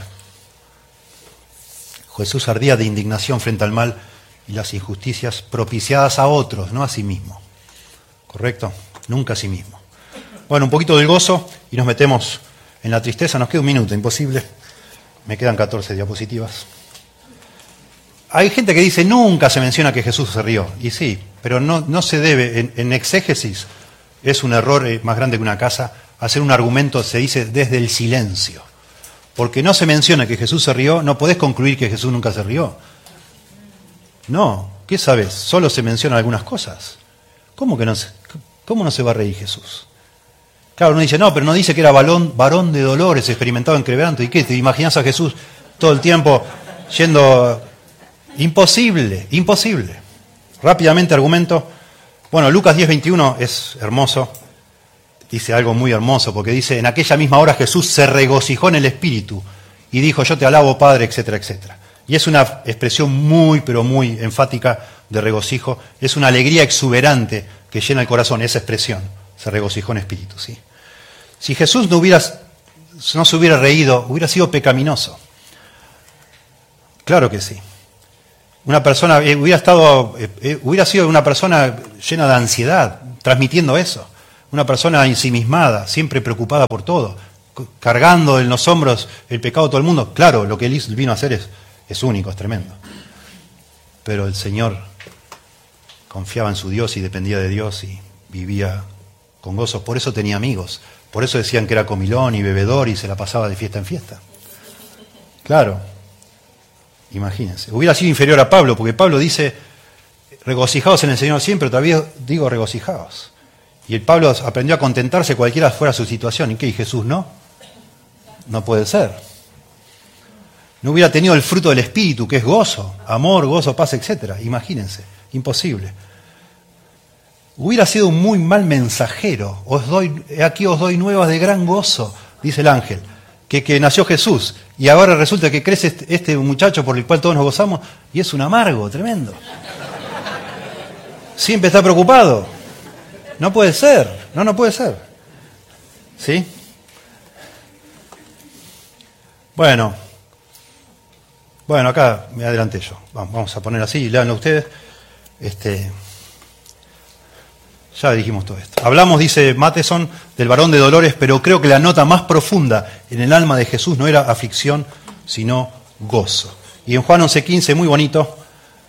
Jesús ardía de indignación frente al mal y las injusticias propiciadas a otros, no a sí mismo. ¿Correcto? Nunca a sí mismo. Bueno, un poquito del gozo y nos metemos en la tristeza. Nos queda un minuto, imposible. Me quedan 14 diapositivas. Hay gente que dice, nunca se menciona que Jesús se rió. Y sí, pero no se debe, en exégesis, es un error más grande que una casa, hacer un argumento, se dice, desde el silencio. Porque no se menciona que Jesús se rió, no podés concluir que Jesús nunca se rió. No, ¿qué sabes? Solo se mencionan algunas cosas. ¿Cómo no se va a reír Jesús? Claro, uno dice, no, pero no dice que era varón de dolores, experimentado en quebranto. ¿Y qué? ¿Te imaginas a Jesús todo el tiempo yendo... Imposible. Rápidamente argumento. Bueno, Lucas 10:21 es hermoso. Dice algo muy hermoso porque dice, en aquella misma hora Jesús se regocijó en el Espíritu y dijo, yo te alabo, Padre, etcétera, etcétera. Y es una expresión muy, pero muy enfática de regocijo. Es una alegría exuberante que llena el corazón, esa expresión. Se regocijó en espíritu, ¿sí? Si Jesús no se hubiera reído, hubiera sido pecaminoso. Claro que sí. Una persona hubiera sido una persona llena de ansiedad, transmitiendo eso. una persona ensimismada, siempre preocupada por todo, cargando en los hombros el pecado de todo el mundo. Claro, lo que él vino a hacer es único, es tremendo. Pero el Señor confiaba en su Dios y dependía de Dios y vivía con gozo. Por eso tenía amigos. Por eso decían que era comilón y bebedor y se la pasaba de fiesta en fiesta. Claro, imagínense. Hubiera sido inferior a Pablo, porque Pablo dice, regocijaos en el Señor siempre, todavía digo regocijaos. Y el Pablo aprendió a contentarse cualquiera fuera su situación. ¿Y qué? ¿Y Jesús no? No puede ser. No hubiera tenido el fruto del Espíritu, que es gozo, amor, gozo, paz, etc. Imagínense, imposible. Hubiera sido un muy mal mensajero. Aquí os doy nuevas de gran gozo, dice el ángel, que nació Jesús. Y ahora resulta que crece este muchacho por el cual todos nos gozamos y es un amargo tremendo. Siempre está preocupado. No puede ser, no puede ser. ¿Sí? Bueno, acá me adelanté yo. Vamos a poner así, léanlo ustedes. Ya dijimos todo esto. Hablamos, dice Matheson, del varón de dolores, pero creo que la nota más profunda en el alma de Jesús no era aflicción, sino gozo. Y en Juan 11:15, muy bonito,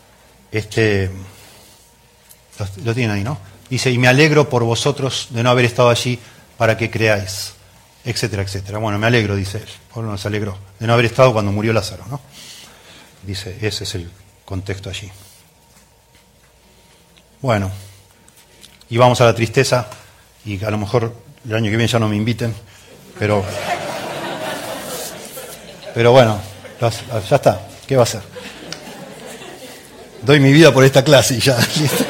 lo tienen ahí, ¿no? Dice, y me alegro por vosotros de no haber estado allí para que creáis, etcétera, etcétera. Bueno, me alegro, dice él. Pablo se alegró de no haber estado cuando murió Lázaro, ¿no? Dice, ese es el contexto allí. Bueno, y vamos a la tristeza, y a lo mejor el año que viene ya no me inviten, pero bueno, ya está, ¿qué va a hacer? Doy mi vida por esta clase y ya, listo.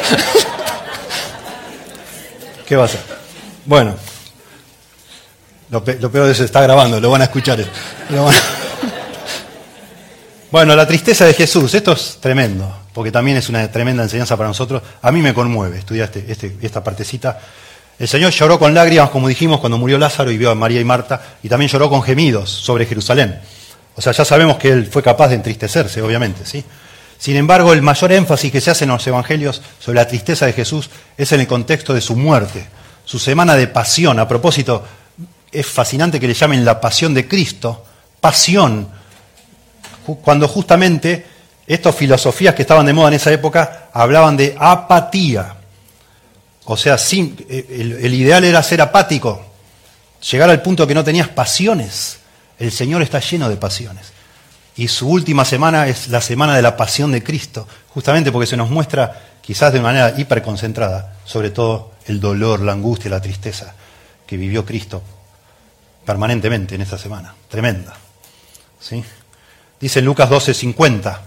¿Qué va a hacer? Bueno, lo peor es que se está grabando, lo van a escuchar. Bueno, la tristeza de Jesús, esto es tremendo, porque también es una tremenda enseñanza para nosotros. A mí me conmueve estudiar esta partecita. El Señor lloró con lágrimas, como dijimos, cuando murió Lázaro y vio a María y Marta, y también lloró con gemidos sobre Jerusalén. O sea, ya sabemos que Él fue capaz de entristecerse, obviamente, ¿sí? Sin embargo, el mayor énfasis que se hace en los evangelios sobre la tristeza de Jesús es en el contexto de su muerte, su semana de pasión. A propósito, es fascinante que le llamen la pasión de Cristo, pasión, cuando justamente estas filosofías que estaban de moda en esa época hablaban de apatía. O sea, el ideal era ser apático, llegar al punto que no tenías pasiones. El Señor está lleno de pasiones. Y su última semana es la semana de la pasión de Cristo, justamente porque se nos muestra, quizás de manera hiperconcentrada, sobre todo el dolor, la angustia, la tristeza que vivió Cristo permanentemente en esta semana. Tremenda. ¿Sí? Dice en Lucas 12:50,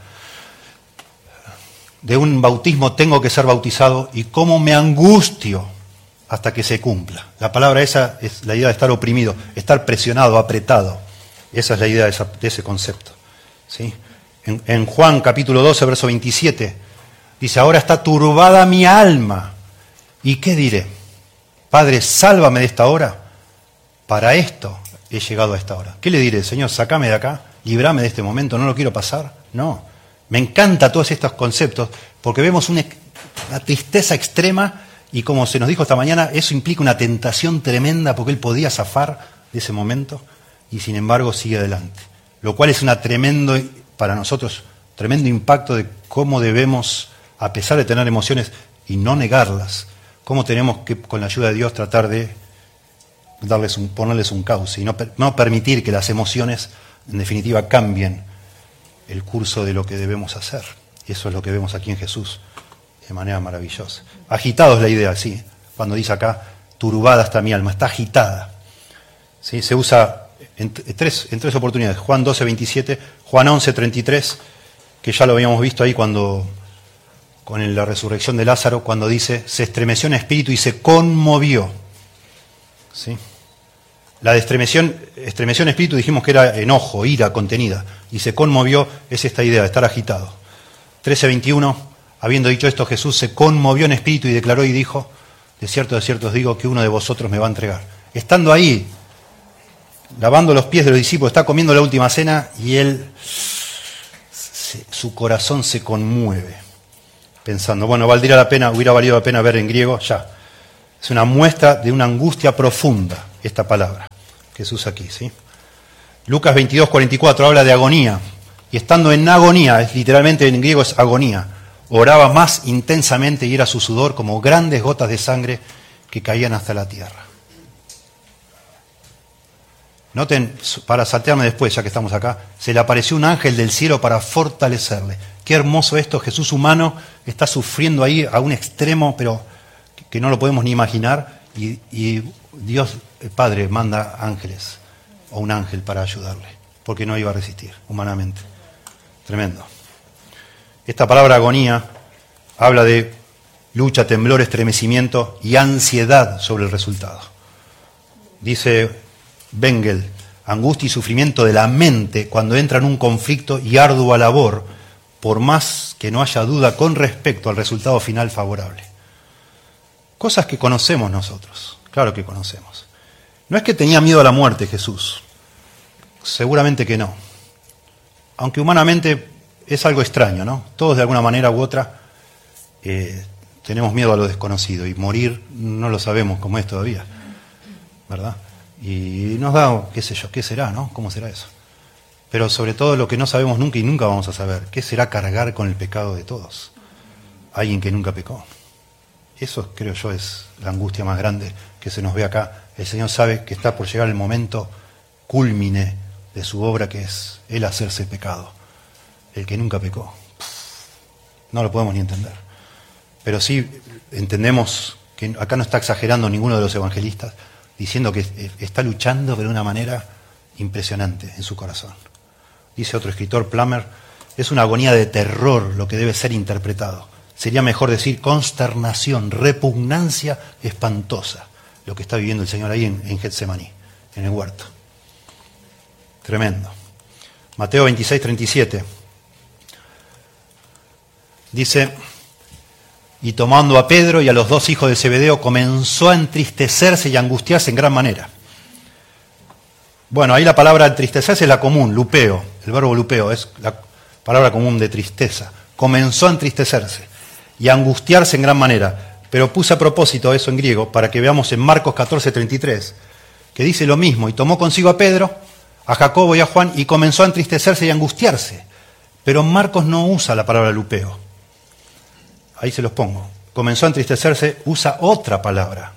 de un bautismo tengo que ser bautizado y cómo me angustio hasta que se cumpla. La palabra esa es la idea de estar oprimido, estar presionado, apretado. Esa es la idea de ese concepto. ¿Sí? En Juan capítulo 12, verso 27, dice, ahora está turbada mi alma. ¿Y qué diré? Padre, sálvame de esta hora. Para esto he llegado a esta hora. ¿Qué le diré? Señor, sácame de acá, líbrame de este momento, no lo quiero pasar. No, me encanta todos estos conceptos porque vemos una tristeza extrema y como se nos dijo esta mañana, eso implica una tentación tremenda porque él podía zafar de ese momento y sin embargo sigue adelante. Lo cual es para nosotros, tremendo impacto de cómo debemos, a pesar de tener emociones y no negarlas, cómo tenemos que, con la ayuda de Dios, tratar de ponerles un cauce y no permitir que las emociones, en definitiva, cambien el curso de lo que debemos hacer. Y eso es lo que vemos aquí en Jesús, de manera maravillosa. Agitado es la idea, sí, cuando dice acá, turbada está mi alma, está agitada. ¿Sí? Se usa en tres oportunidades, Juan 12:27, Juan 11:33, que ya lo habíamos visto ahí con la resurrección de Lázaro, cuando dice, se estremeció en espíritu y se conmovió. ¿Sí? La de estremeció en espíritu dijimos que era enojo, ira contenida, y se conmovió, es esta idea de estar agitado. 13:21, habiendo dicho esto, Jesús se conmovió en espíritu y declaró y dijo, de cierto os digo que uno de vosotros me va a entregar. Estando ahí, lavando los pies de los discípulos, está comiendo la última cena y su corazón se conmueve, pensando, bueno, hubiera valido la pena ver en griego, ya, Es una muestra de una angustia profunda, esta palabra que se usa aquí, ¿sí? Lucas 22:44 habla de agonía. Y estando en agonía, literalmente en griego es agonía, oraba más intensamente y era su sudor como grandes gotas de sangre que caían hasta la tierra. Noten, para saltearme después, ya que estamos acá, se le apareció un ángel del cielo para fortalecerle. Qué hermoso esto, Jesús humano está sufriendo ahí a un extremo, pero que no lo podemos ni imaginar, y Dios, el Padre, manda ángeles, o un ángel para ayudarle, porque no iba a resistir humanamente. Tremendo. Esta palabra agonía habla de lucha, temblor, estremecimiento y ansiedad sobre el resultado. Dice Bengel, angustia y sufrimiento de la mente cuando entra en un conflicto y ardua labor, por más que no haya duda con respecto al resultado final favorable. Cosas que conocemos nosotros, claro que conocemos. No es que tenía miedo a la muerte Jesús, seguramente que no. Aunque humanamente es algo extraño, ¿no? Todos de alguna manera u otra tenemos miedo a lo desconocido y morir no lo sabemos cómo es todavía, ¿verdad? Y nos da, qué sé yo, qué será, ¿no? ¿Cómo será eso? Pero sobre todo lo que no sabemos nunca y nunca vamos a saber, ¿qué será cargar con el pecado de todos? Alguien que nunca pecó. Eso, creo yo, es la angustia más grande que se nos ve acá. El Señor sabe que está por llegar el momento cúlmine de su obra, que es Él hacerse pecado. El que nunca pecó. No lo podemos ni entender. Pero sí entendemos que acá no está exagerando ninguno de los evangelistas, diciendo que está luchando de una manera impresionante en su corazón. Dice otro escritor, Plummer, es una agonía de terror lo que debe ser interpretado. Sería mejor decir consternación, repugnancia espantosa, lo que está viviendo el Señor ahí en Getsemaní, en el huerto. Tremendo. Mateo 26:37 dice, y tomando a Pedro y a los dos hijos de Zebedeo, comenzó a entristecerse y a angustiarse en gran manera. Bueno, ahí la palabra entristecerse es la común, lupeo, el verbo lupeo, es la palabra común de tristeza. Comenzó a entristecerse y a angustiarse en gran manera. Pero puse a propósito eso en griego para que veamos en Marcos 14:33, que dice lo mismo, y tomó consigo a Pedro, a Jacobo y a Juan, y comenzó a entristecerse y a angustiarse. Pero Marcos no usa la palabra lupeo. Ahí se los pongo. Comenzó a entristecerse, usa otra palabra.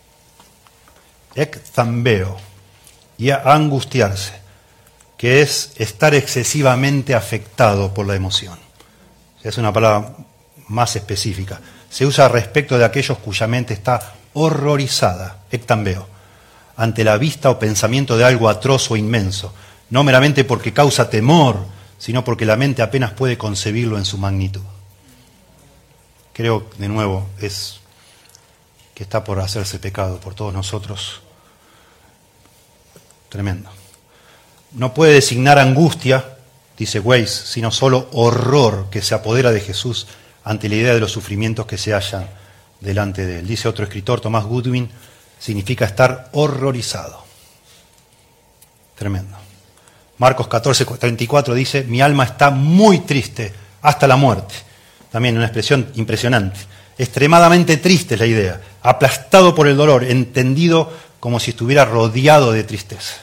Ekthambeo. Y a angustiarse, que es estar excesivamente afectado por la emoción. Es una palabra más específica. Se usa respecto de aquellos cuya mente está horrorizada, ekthambeo, ante la vista o pensamiento de algo atroz o inmenso, no meramente porque causa temor, sino porque la mente apenas puede concebirlo en su magnitud. Creo, de nuevo, es que está por hacerse pecado por todos nosotros. Tremendo. No puede designar angustia, dice Weiss, sino solo horror que se apodera de Jesús ante la idea de los sufrimientos que se hallan delante de él. Dice otro escritor, Thomas Goodwin, significa estar horrorizado. Tremendo. Marcos 14:34 dice, mi alma está muy triste hasta la muerte. También una expresión impresionante. Extremadamente triste es la idea, aplastado por el dolor, entendido como si estuviera rodeado de tristeza.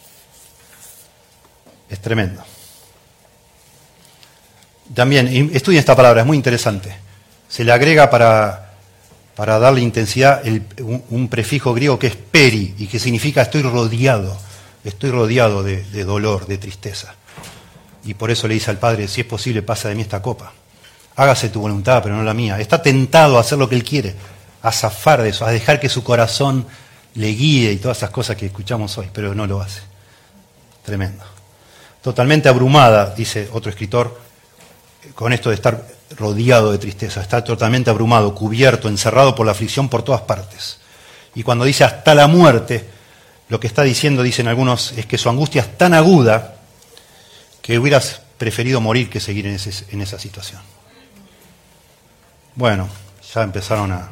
Es tremendo. También, estudien esta palabra, es muy interesante. Se le agrega para darle intensidad un prefijo griego que es peri, y que significa estoy rodeado de dolor, de tristeza. Y por eso le dice al Padre, si es posible, pasa de mí esta copa. Hágase tu voluntad, pero no la mía. Está tentado a hacer lo que él quiere, a zafar de eso, a dejar que su corazón le guíe y todas esas cosas que escuchamos hoy, pero no lo hace. Tremendo. Totalmente abrumada, dice otro escritor, con esto de estar rodeado de tristeza. Está totalmente abrumado, cubierto, encerrado por la aflicción por todas partes. Y cuando dice hasta la muerte, lo que está diciendo, dicen algunos, es que su angustia es tan aguda que hubieras preferido morir que seguir en esa situación. Bueno, ya empezaron a...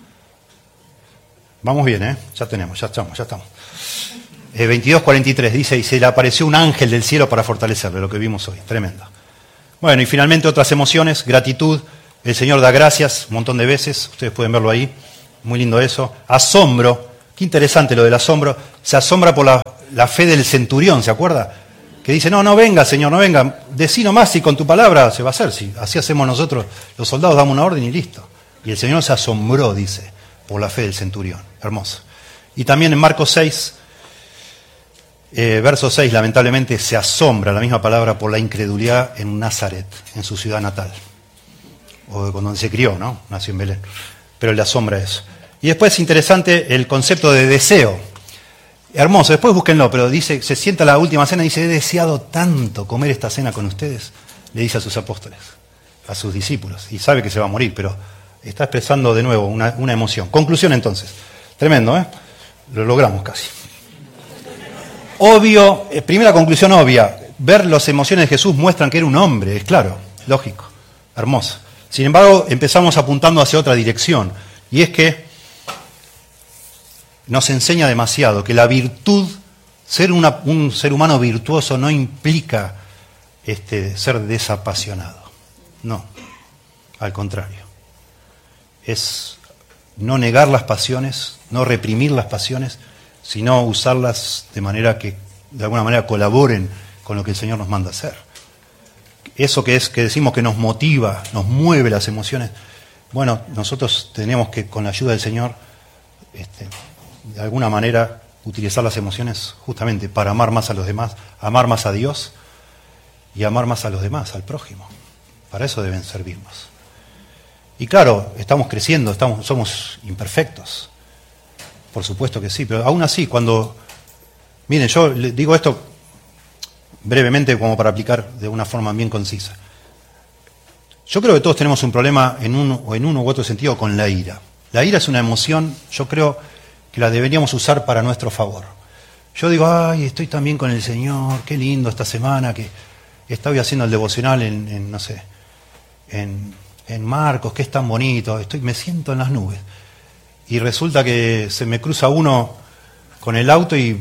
Vamos bien, ¿eh? Ya estamos. 22:43 dice, y se le apareció un ángel del cielo para fortalecerle, lo que vimos hoy, tremendo. Bueno, y finalmente otras emociones, gratitud, el Señor da gracias un montón de veces, ustedes pueden verlo ahí, muy lindo eso. Asombro, qué interesante lo del asombro. Se asombra por la fe del centurión, ¿se acuerda? Que dice, no venga, Señor, no venga. Decí nomás y con tu palabra se va a hacer. Si así hacemos nosotros, los soldados damos una orden y listo. Y el Señor se asombró, dice, por la fe del centurión. Hermoso. Y también en Marcos 6, verso 6, lamentablemente se asombra la misma palabra por la incredulidad en Nazaret, en su ciudad natal. O donde se crió, ¿no? Nació en Belén. Pero le asombra eso. Y después es interesante el concepto de deseo. Hermoso, después búsquenlo, pero dice, se sienta a la última cena y dice, he deseado tanto comer esta cena con ustedes, le dice a sus apóstoles, a sus discípulos, y sabe que se va a morir, pero está expresando de nuevo una emoción. Conclusión entonces, tremendo, ¿eh? Lo logramos casi. Obvio, primera conclusión obvia, ver las emociones de Jesús muestran que era un hombre, es claro, lógico, hermoso. Sin embargo, empezamos apuntando hacia otra dirección, y es que nos enseña demasiado que la virtud, ser un ser humano virtuoso no implica ser desapasionado. No, al contrario. Es no negar las pasiones, no reprimir las pasiones, sino usarlas de manera que de alguna manera colaboren con lo que el Señor nos manda hacer. Eso que decimos que nos motiva, nos mueve las emociones, bueno, nosotros tenemos que con la ayuda del Señor de alguna manera utilizar las emociones justamente para amar más a los demás, amar más a Dios y amar más a los demás, al prójimo. Para eso deben servirnos. Y claro, estamos creciendo, somos imperfectos. Por supuesto que sí, pero aún así, miren, yo le digo esto brevemente como para aplicar de una forma bien concisa. Yo creo que todos tenemos un problema en uno u otro sentido con la ira. La ira es una emoción, yo creo que la deberíamos usar para nuestro favor. Yo digo, ay, estoy tan bien con el Señor, qué lindo esta semana que estoy haciendo el devocional en Marcos, que es tan bonito, me siento en las nubes. Y resulta que se me cruza uno con el auto y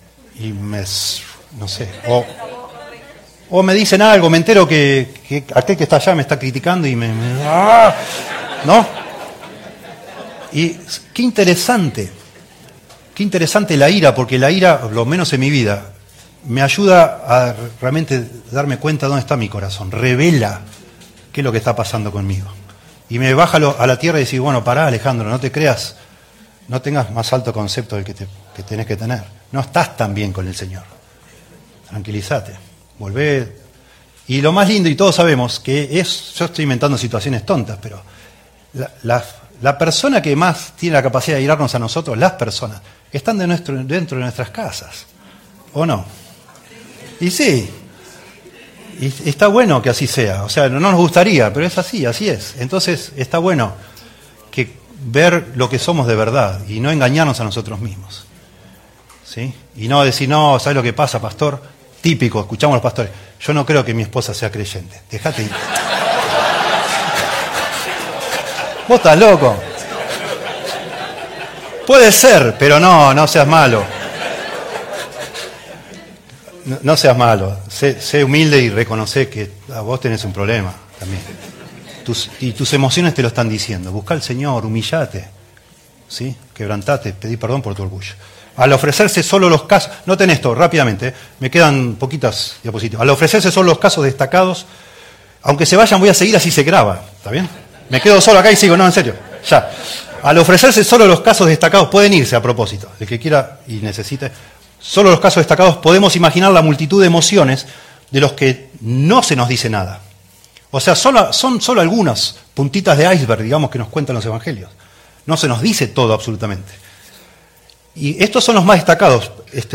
no sé, o me dicen algo, me entero que aquel que está allá me está criticando y ¿no? Y qué interesante la ira, porque la ira, lo menos en mi vida, me ayuda a realmente darme cuenta de dónde está mi corazón, revela qué es lo que está pasando conmigo. Y me baja a la tierra y decir, bueno, pará, Alejandro, no te creas, no tengas más alto concepto del que tenés que tener. No estás tan bien con el Señor. Tranquilízate, volvé. Y lo más lindo, y todos sabemos, yo estoy inventando situaciones tontas, pero la persona que más tiene la capacidad de irarnos a nosotros, las personas, están dentro de nuestras casas, ¿o no? Y sí, y está bueno que así sea, o sea, no nos gustaría, pero es así es. Entonces está bueno que ver lo que somos de verdad y no engañarnos a nosotros mismos, ¿sí? Y no decir, no, ¿sabes lo que pasa, pastor? Típico, escuchamos a los pastores, yo no creo que mi esposa sea creyente, dejate ir. Vos estás loco. Puede ser, pero no seas malo. No seas malo. Sé humilde y reconoce que vos tenés un problema también. Tus emociones te lo están diciendo. Busca al Señor, humillate, ¿sí? Quebrantate, pedí perdón por tu orgullo. Al ofrecerse solo los casos, noten esto rápidamente, me quedan poquitas diapositivas. Al ofrecerse solo los casos destacados, aunque se vayan voy a seguir, así se graba, ¿está bien? Me quedo solo acá y sigo, no, en serio, ya. Al ofrecerse solo los casos destacados, pueden irse a propósito, el que quiera y necesite. Solo los casos destacados podemos imaginar la multitud de emociones de los que no se nos dice nada. O sea, son solo algunas puntitas de iceberg, digamos, que nos cuentan los evangelios. No se nos dice todo absolutamente. Y estos son los más destacados.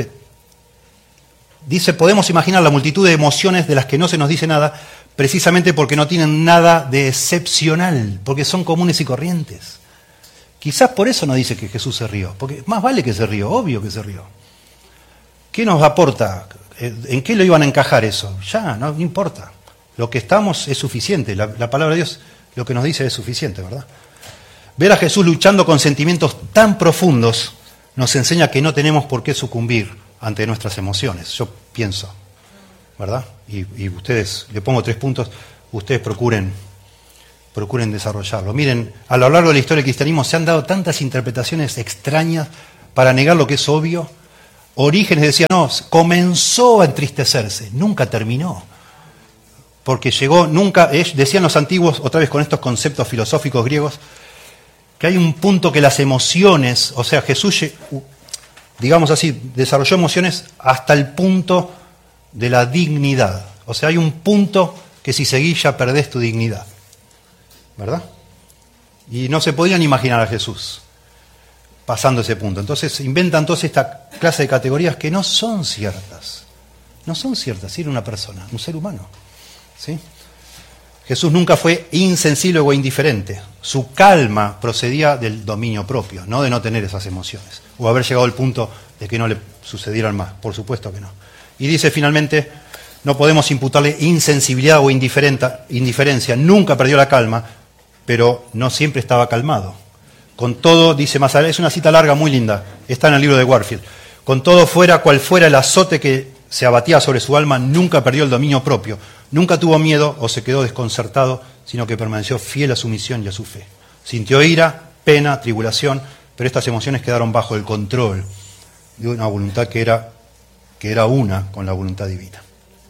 Dice, podemos imaginar la multitud de emociones de las que no se nos dice nada, precisamente porque no tienen nada de excepcional, porque son comunes y corrientes. Quizás por eso no dice que Jesús se rió, porque más vale que se rió, obvio que se rió. ¿Qué nos aporta? ¿En qué lo iban a encajar eso? Ya, no importa. Lo que estamos es suficiente. La palabra de Dios lo que nos dice es suficiente, ¿verdad? Ver a Jesús luchando con sentimientos tan profundos nos enseña que no tenemos por qué sucumbir ante nuestras emociones. Yo pienso, ¿verdad? Y ustedes, le pongo 3 puntos, ustedes procuren procuren desarrollarlo. Miren, a lo largo de la historia del cristianismo se han dado tantas interpretaciones extrañas para negar lo que es obvio. Orígenes decía, no, comenzó a entristecerse, nunca terminó. Porque llegó, nunca, decían los antiguos, otra vez con estos conceptos filosóficos griegos, que hay un punto que las emociones, o sea, Jesús, digamos así, desarrolló emociones hasta el punto de la dignidad. O sea, hay un punto que si seguís ya perdés tu dignidad. ¿Verdad? Y no se podían imaginar a Jesús pasando ese punto. Entonces inventan toda esta clase de categorías que no son ciertas. No son ciertas, era una persona, un ser humano. ¿Sí? Jesús nunca fue insensible o indiferente. Su calma procedía del dominio propio, no de no tener esas emociones, o haber llegado al punto de que no le sucedieran más. Por supuesto que no. Y dice finalmente, no podemos imputarle insensibilidad o indiferencia. Nunca perdió la calma, pero no siempre estaba calmado. Con todo, dice más adelante, es una cita larga muy linda, está en el libro de Warfield. Con todo, fuera cual fuera el azote que se abatía sobre su alma, nunca perdió el dominio propio. Nunca tuvo miedo o se quedó desconcertado, sino que permaneció fiel a su misión y a su fe. Sintió ira, pena, tribulación, pero estas emociones quedaron bajo el control de una voluntad que era una con la voluntad divina.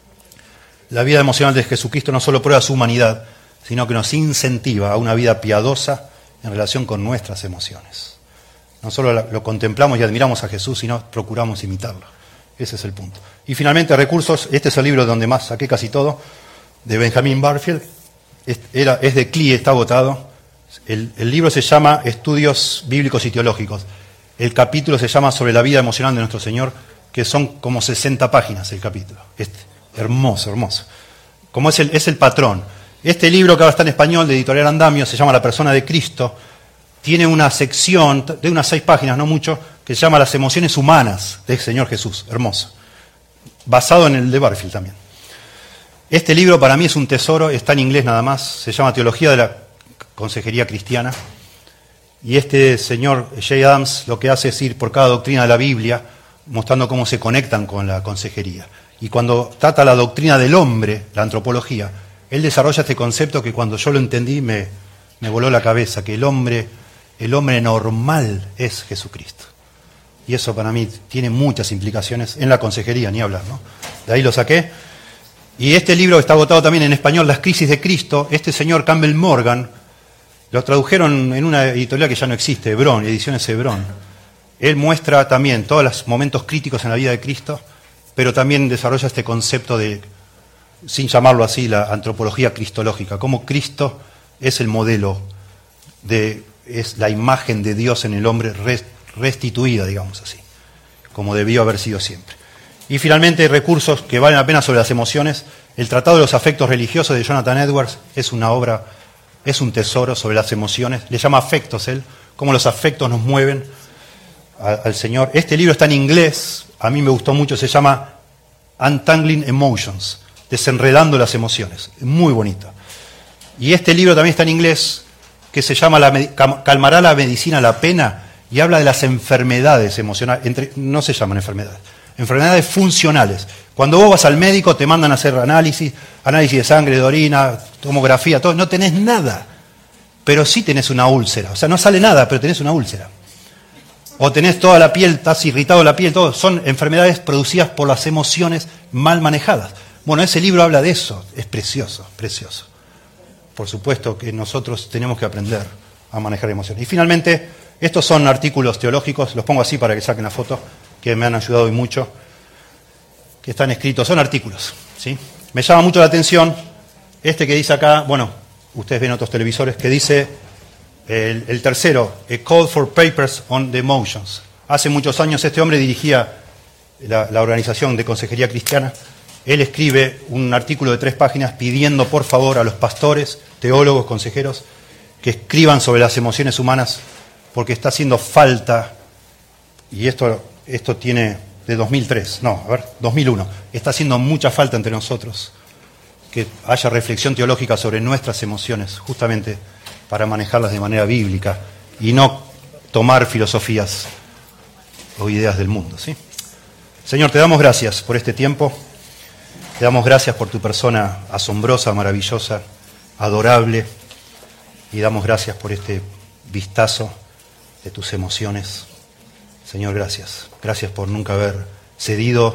La vida emocional de Jesucristo no solo prueba su humanidad, sino que nos incentiva a una vida piadosa en relación con nuestras emociones. No solo lo contemplamos y admiramos a Jesús, sino procuramos imitarlo. Ese es el punto. Y finalmente, recursos. Este es el libro donde más saqué casi todo, de Benjamin Barfield. Es de CLIE, está agotado. El libro se llama Estudios Bíblicos y Teológicos. El capítulo se llama Sobre la vida emocional de nuestro Señor, que son como 60 páginas el capítulo. Hermoso, hermoso. Como es el patrón. Este libro, que ahora está en español, de Editorial Andamio, se llama La persona de Cristo. Tiene una sección de unas 6 páginas, no mucho, que se llama Las emociones humanas del Señor Jesús. Hermoso. Basado en el de Barfield también. Este libro para mí es un tesoro, está en inglés nada más, se llama Teología de la Consejería Cristiana. Y este señor J. Adams lo que hace es ir por cada doctrina de la Biblia, mostrando cómo se conectan con la consejería. Y cuando trata la doctrina del hombre, la antropología, él desarrolla este concepto que cuando yo lo entendí me voló la cabeza, que el hombre normal es Jesucristo. Y eso para mí tiene muchas implicaciones en la consejería, ni hablar, ¿no? De ahí lo saqué. Y este libro está agotado también en español, Las crisis de Cristo. Este señor Campbell Morgan, lo tradujeron en una editorial que ya no existe, Hebrón, Ediciones Hebrón. Él muestra también todos los momentos críticos en la vida de Cristo, pero también desarrolla este concepto de, sin llamarlo así, la antropología cristológica, cómo Cristo es el modelo, es la imagen de Dios en el hombre restituida, digamos así, como debió haber sido siempre. Y finalmente, recursos que valen la pena sobre las emociones. El Tratado de los Afectos Religiosos de Jonathan Edwards es una obra, es un tesoro sobre las emociones. Le llama afectos él, cómo los afectos nos mueven al Señor. Este libro está en inglés, a mí me gustó mucho, se llama Untangling Emotions, desenredando las emociones. Muy bonito. Y este libro también está en inglés, que se llama ¿Calmará la medicina la pena? Y habla de las enfermedades emocionales. No se llaman enfermedades funcionales. Cuando vos vas al médico te mandan a hacer análisis de sangre, de orina, tomografía, todo. No tenés nada, pero sí tenés una úlcera. O sea, no sale nada, pero tenés una úlcera. O tenés toda la piel, estás irritado la piel, todo. Son enfermedades producidas por las emociones mal manejadas. Bueno, ese libro habla de eso. Es precioso, precioso. Por supuesto que nosotros tenemos que aprender a manejar emociones. Y finalmente, estos son artículos teológicos, los pongo así para que saquen la foto, que me han ayudado hoy mucho, que están escritos, son artículos, ¿sí? Me llama mucho la atención este que dice acá, bueno, ustedes ven otros televisores, que dice el tercero, A Call for Papers on the Emotions. Hace muchos años este hombre dirigía la organización de consejería cristiana. Él escribe un artículo de 3 páginas pidiendo por favor a los pastores, teólogos, consejeros, que escriban sobre las emociones humanas, porque está haciendo falta, y esto tiene de 2001, está haciendo mucha falta entre nosotros que haya reflexión teológica sobre nuestras emociones, justamente para manejarlas de manera bíblica y no tomar filosofías o ideas del mundo, ¿sí? Señor, te damos gracias por este tiempo, te damos gracias por tu persona asombrosa, maravillosa, adorable. y damos gracias por este vistazo de tus emociones. Señor, gracias. Gracias por nunca haber cedido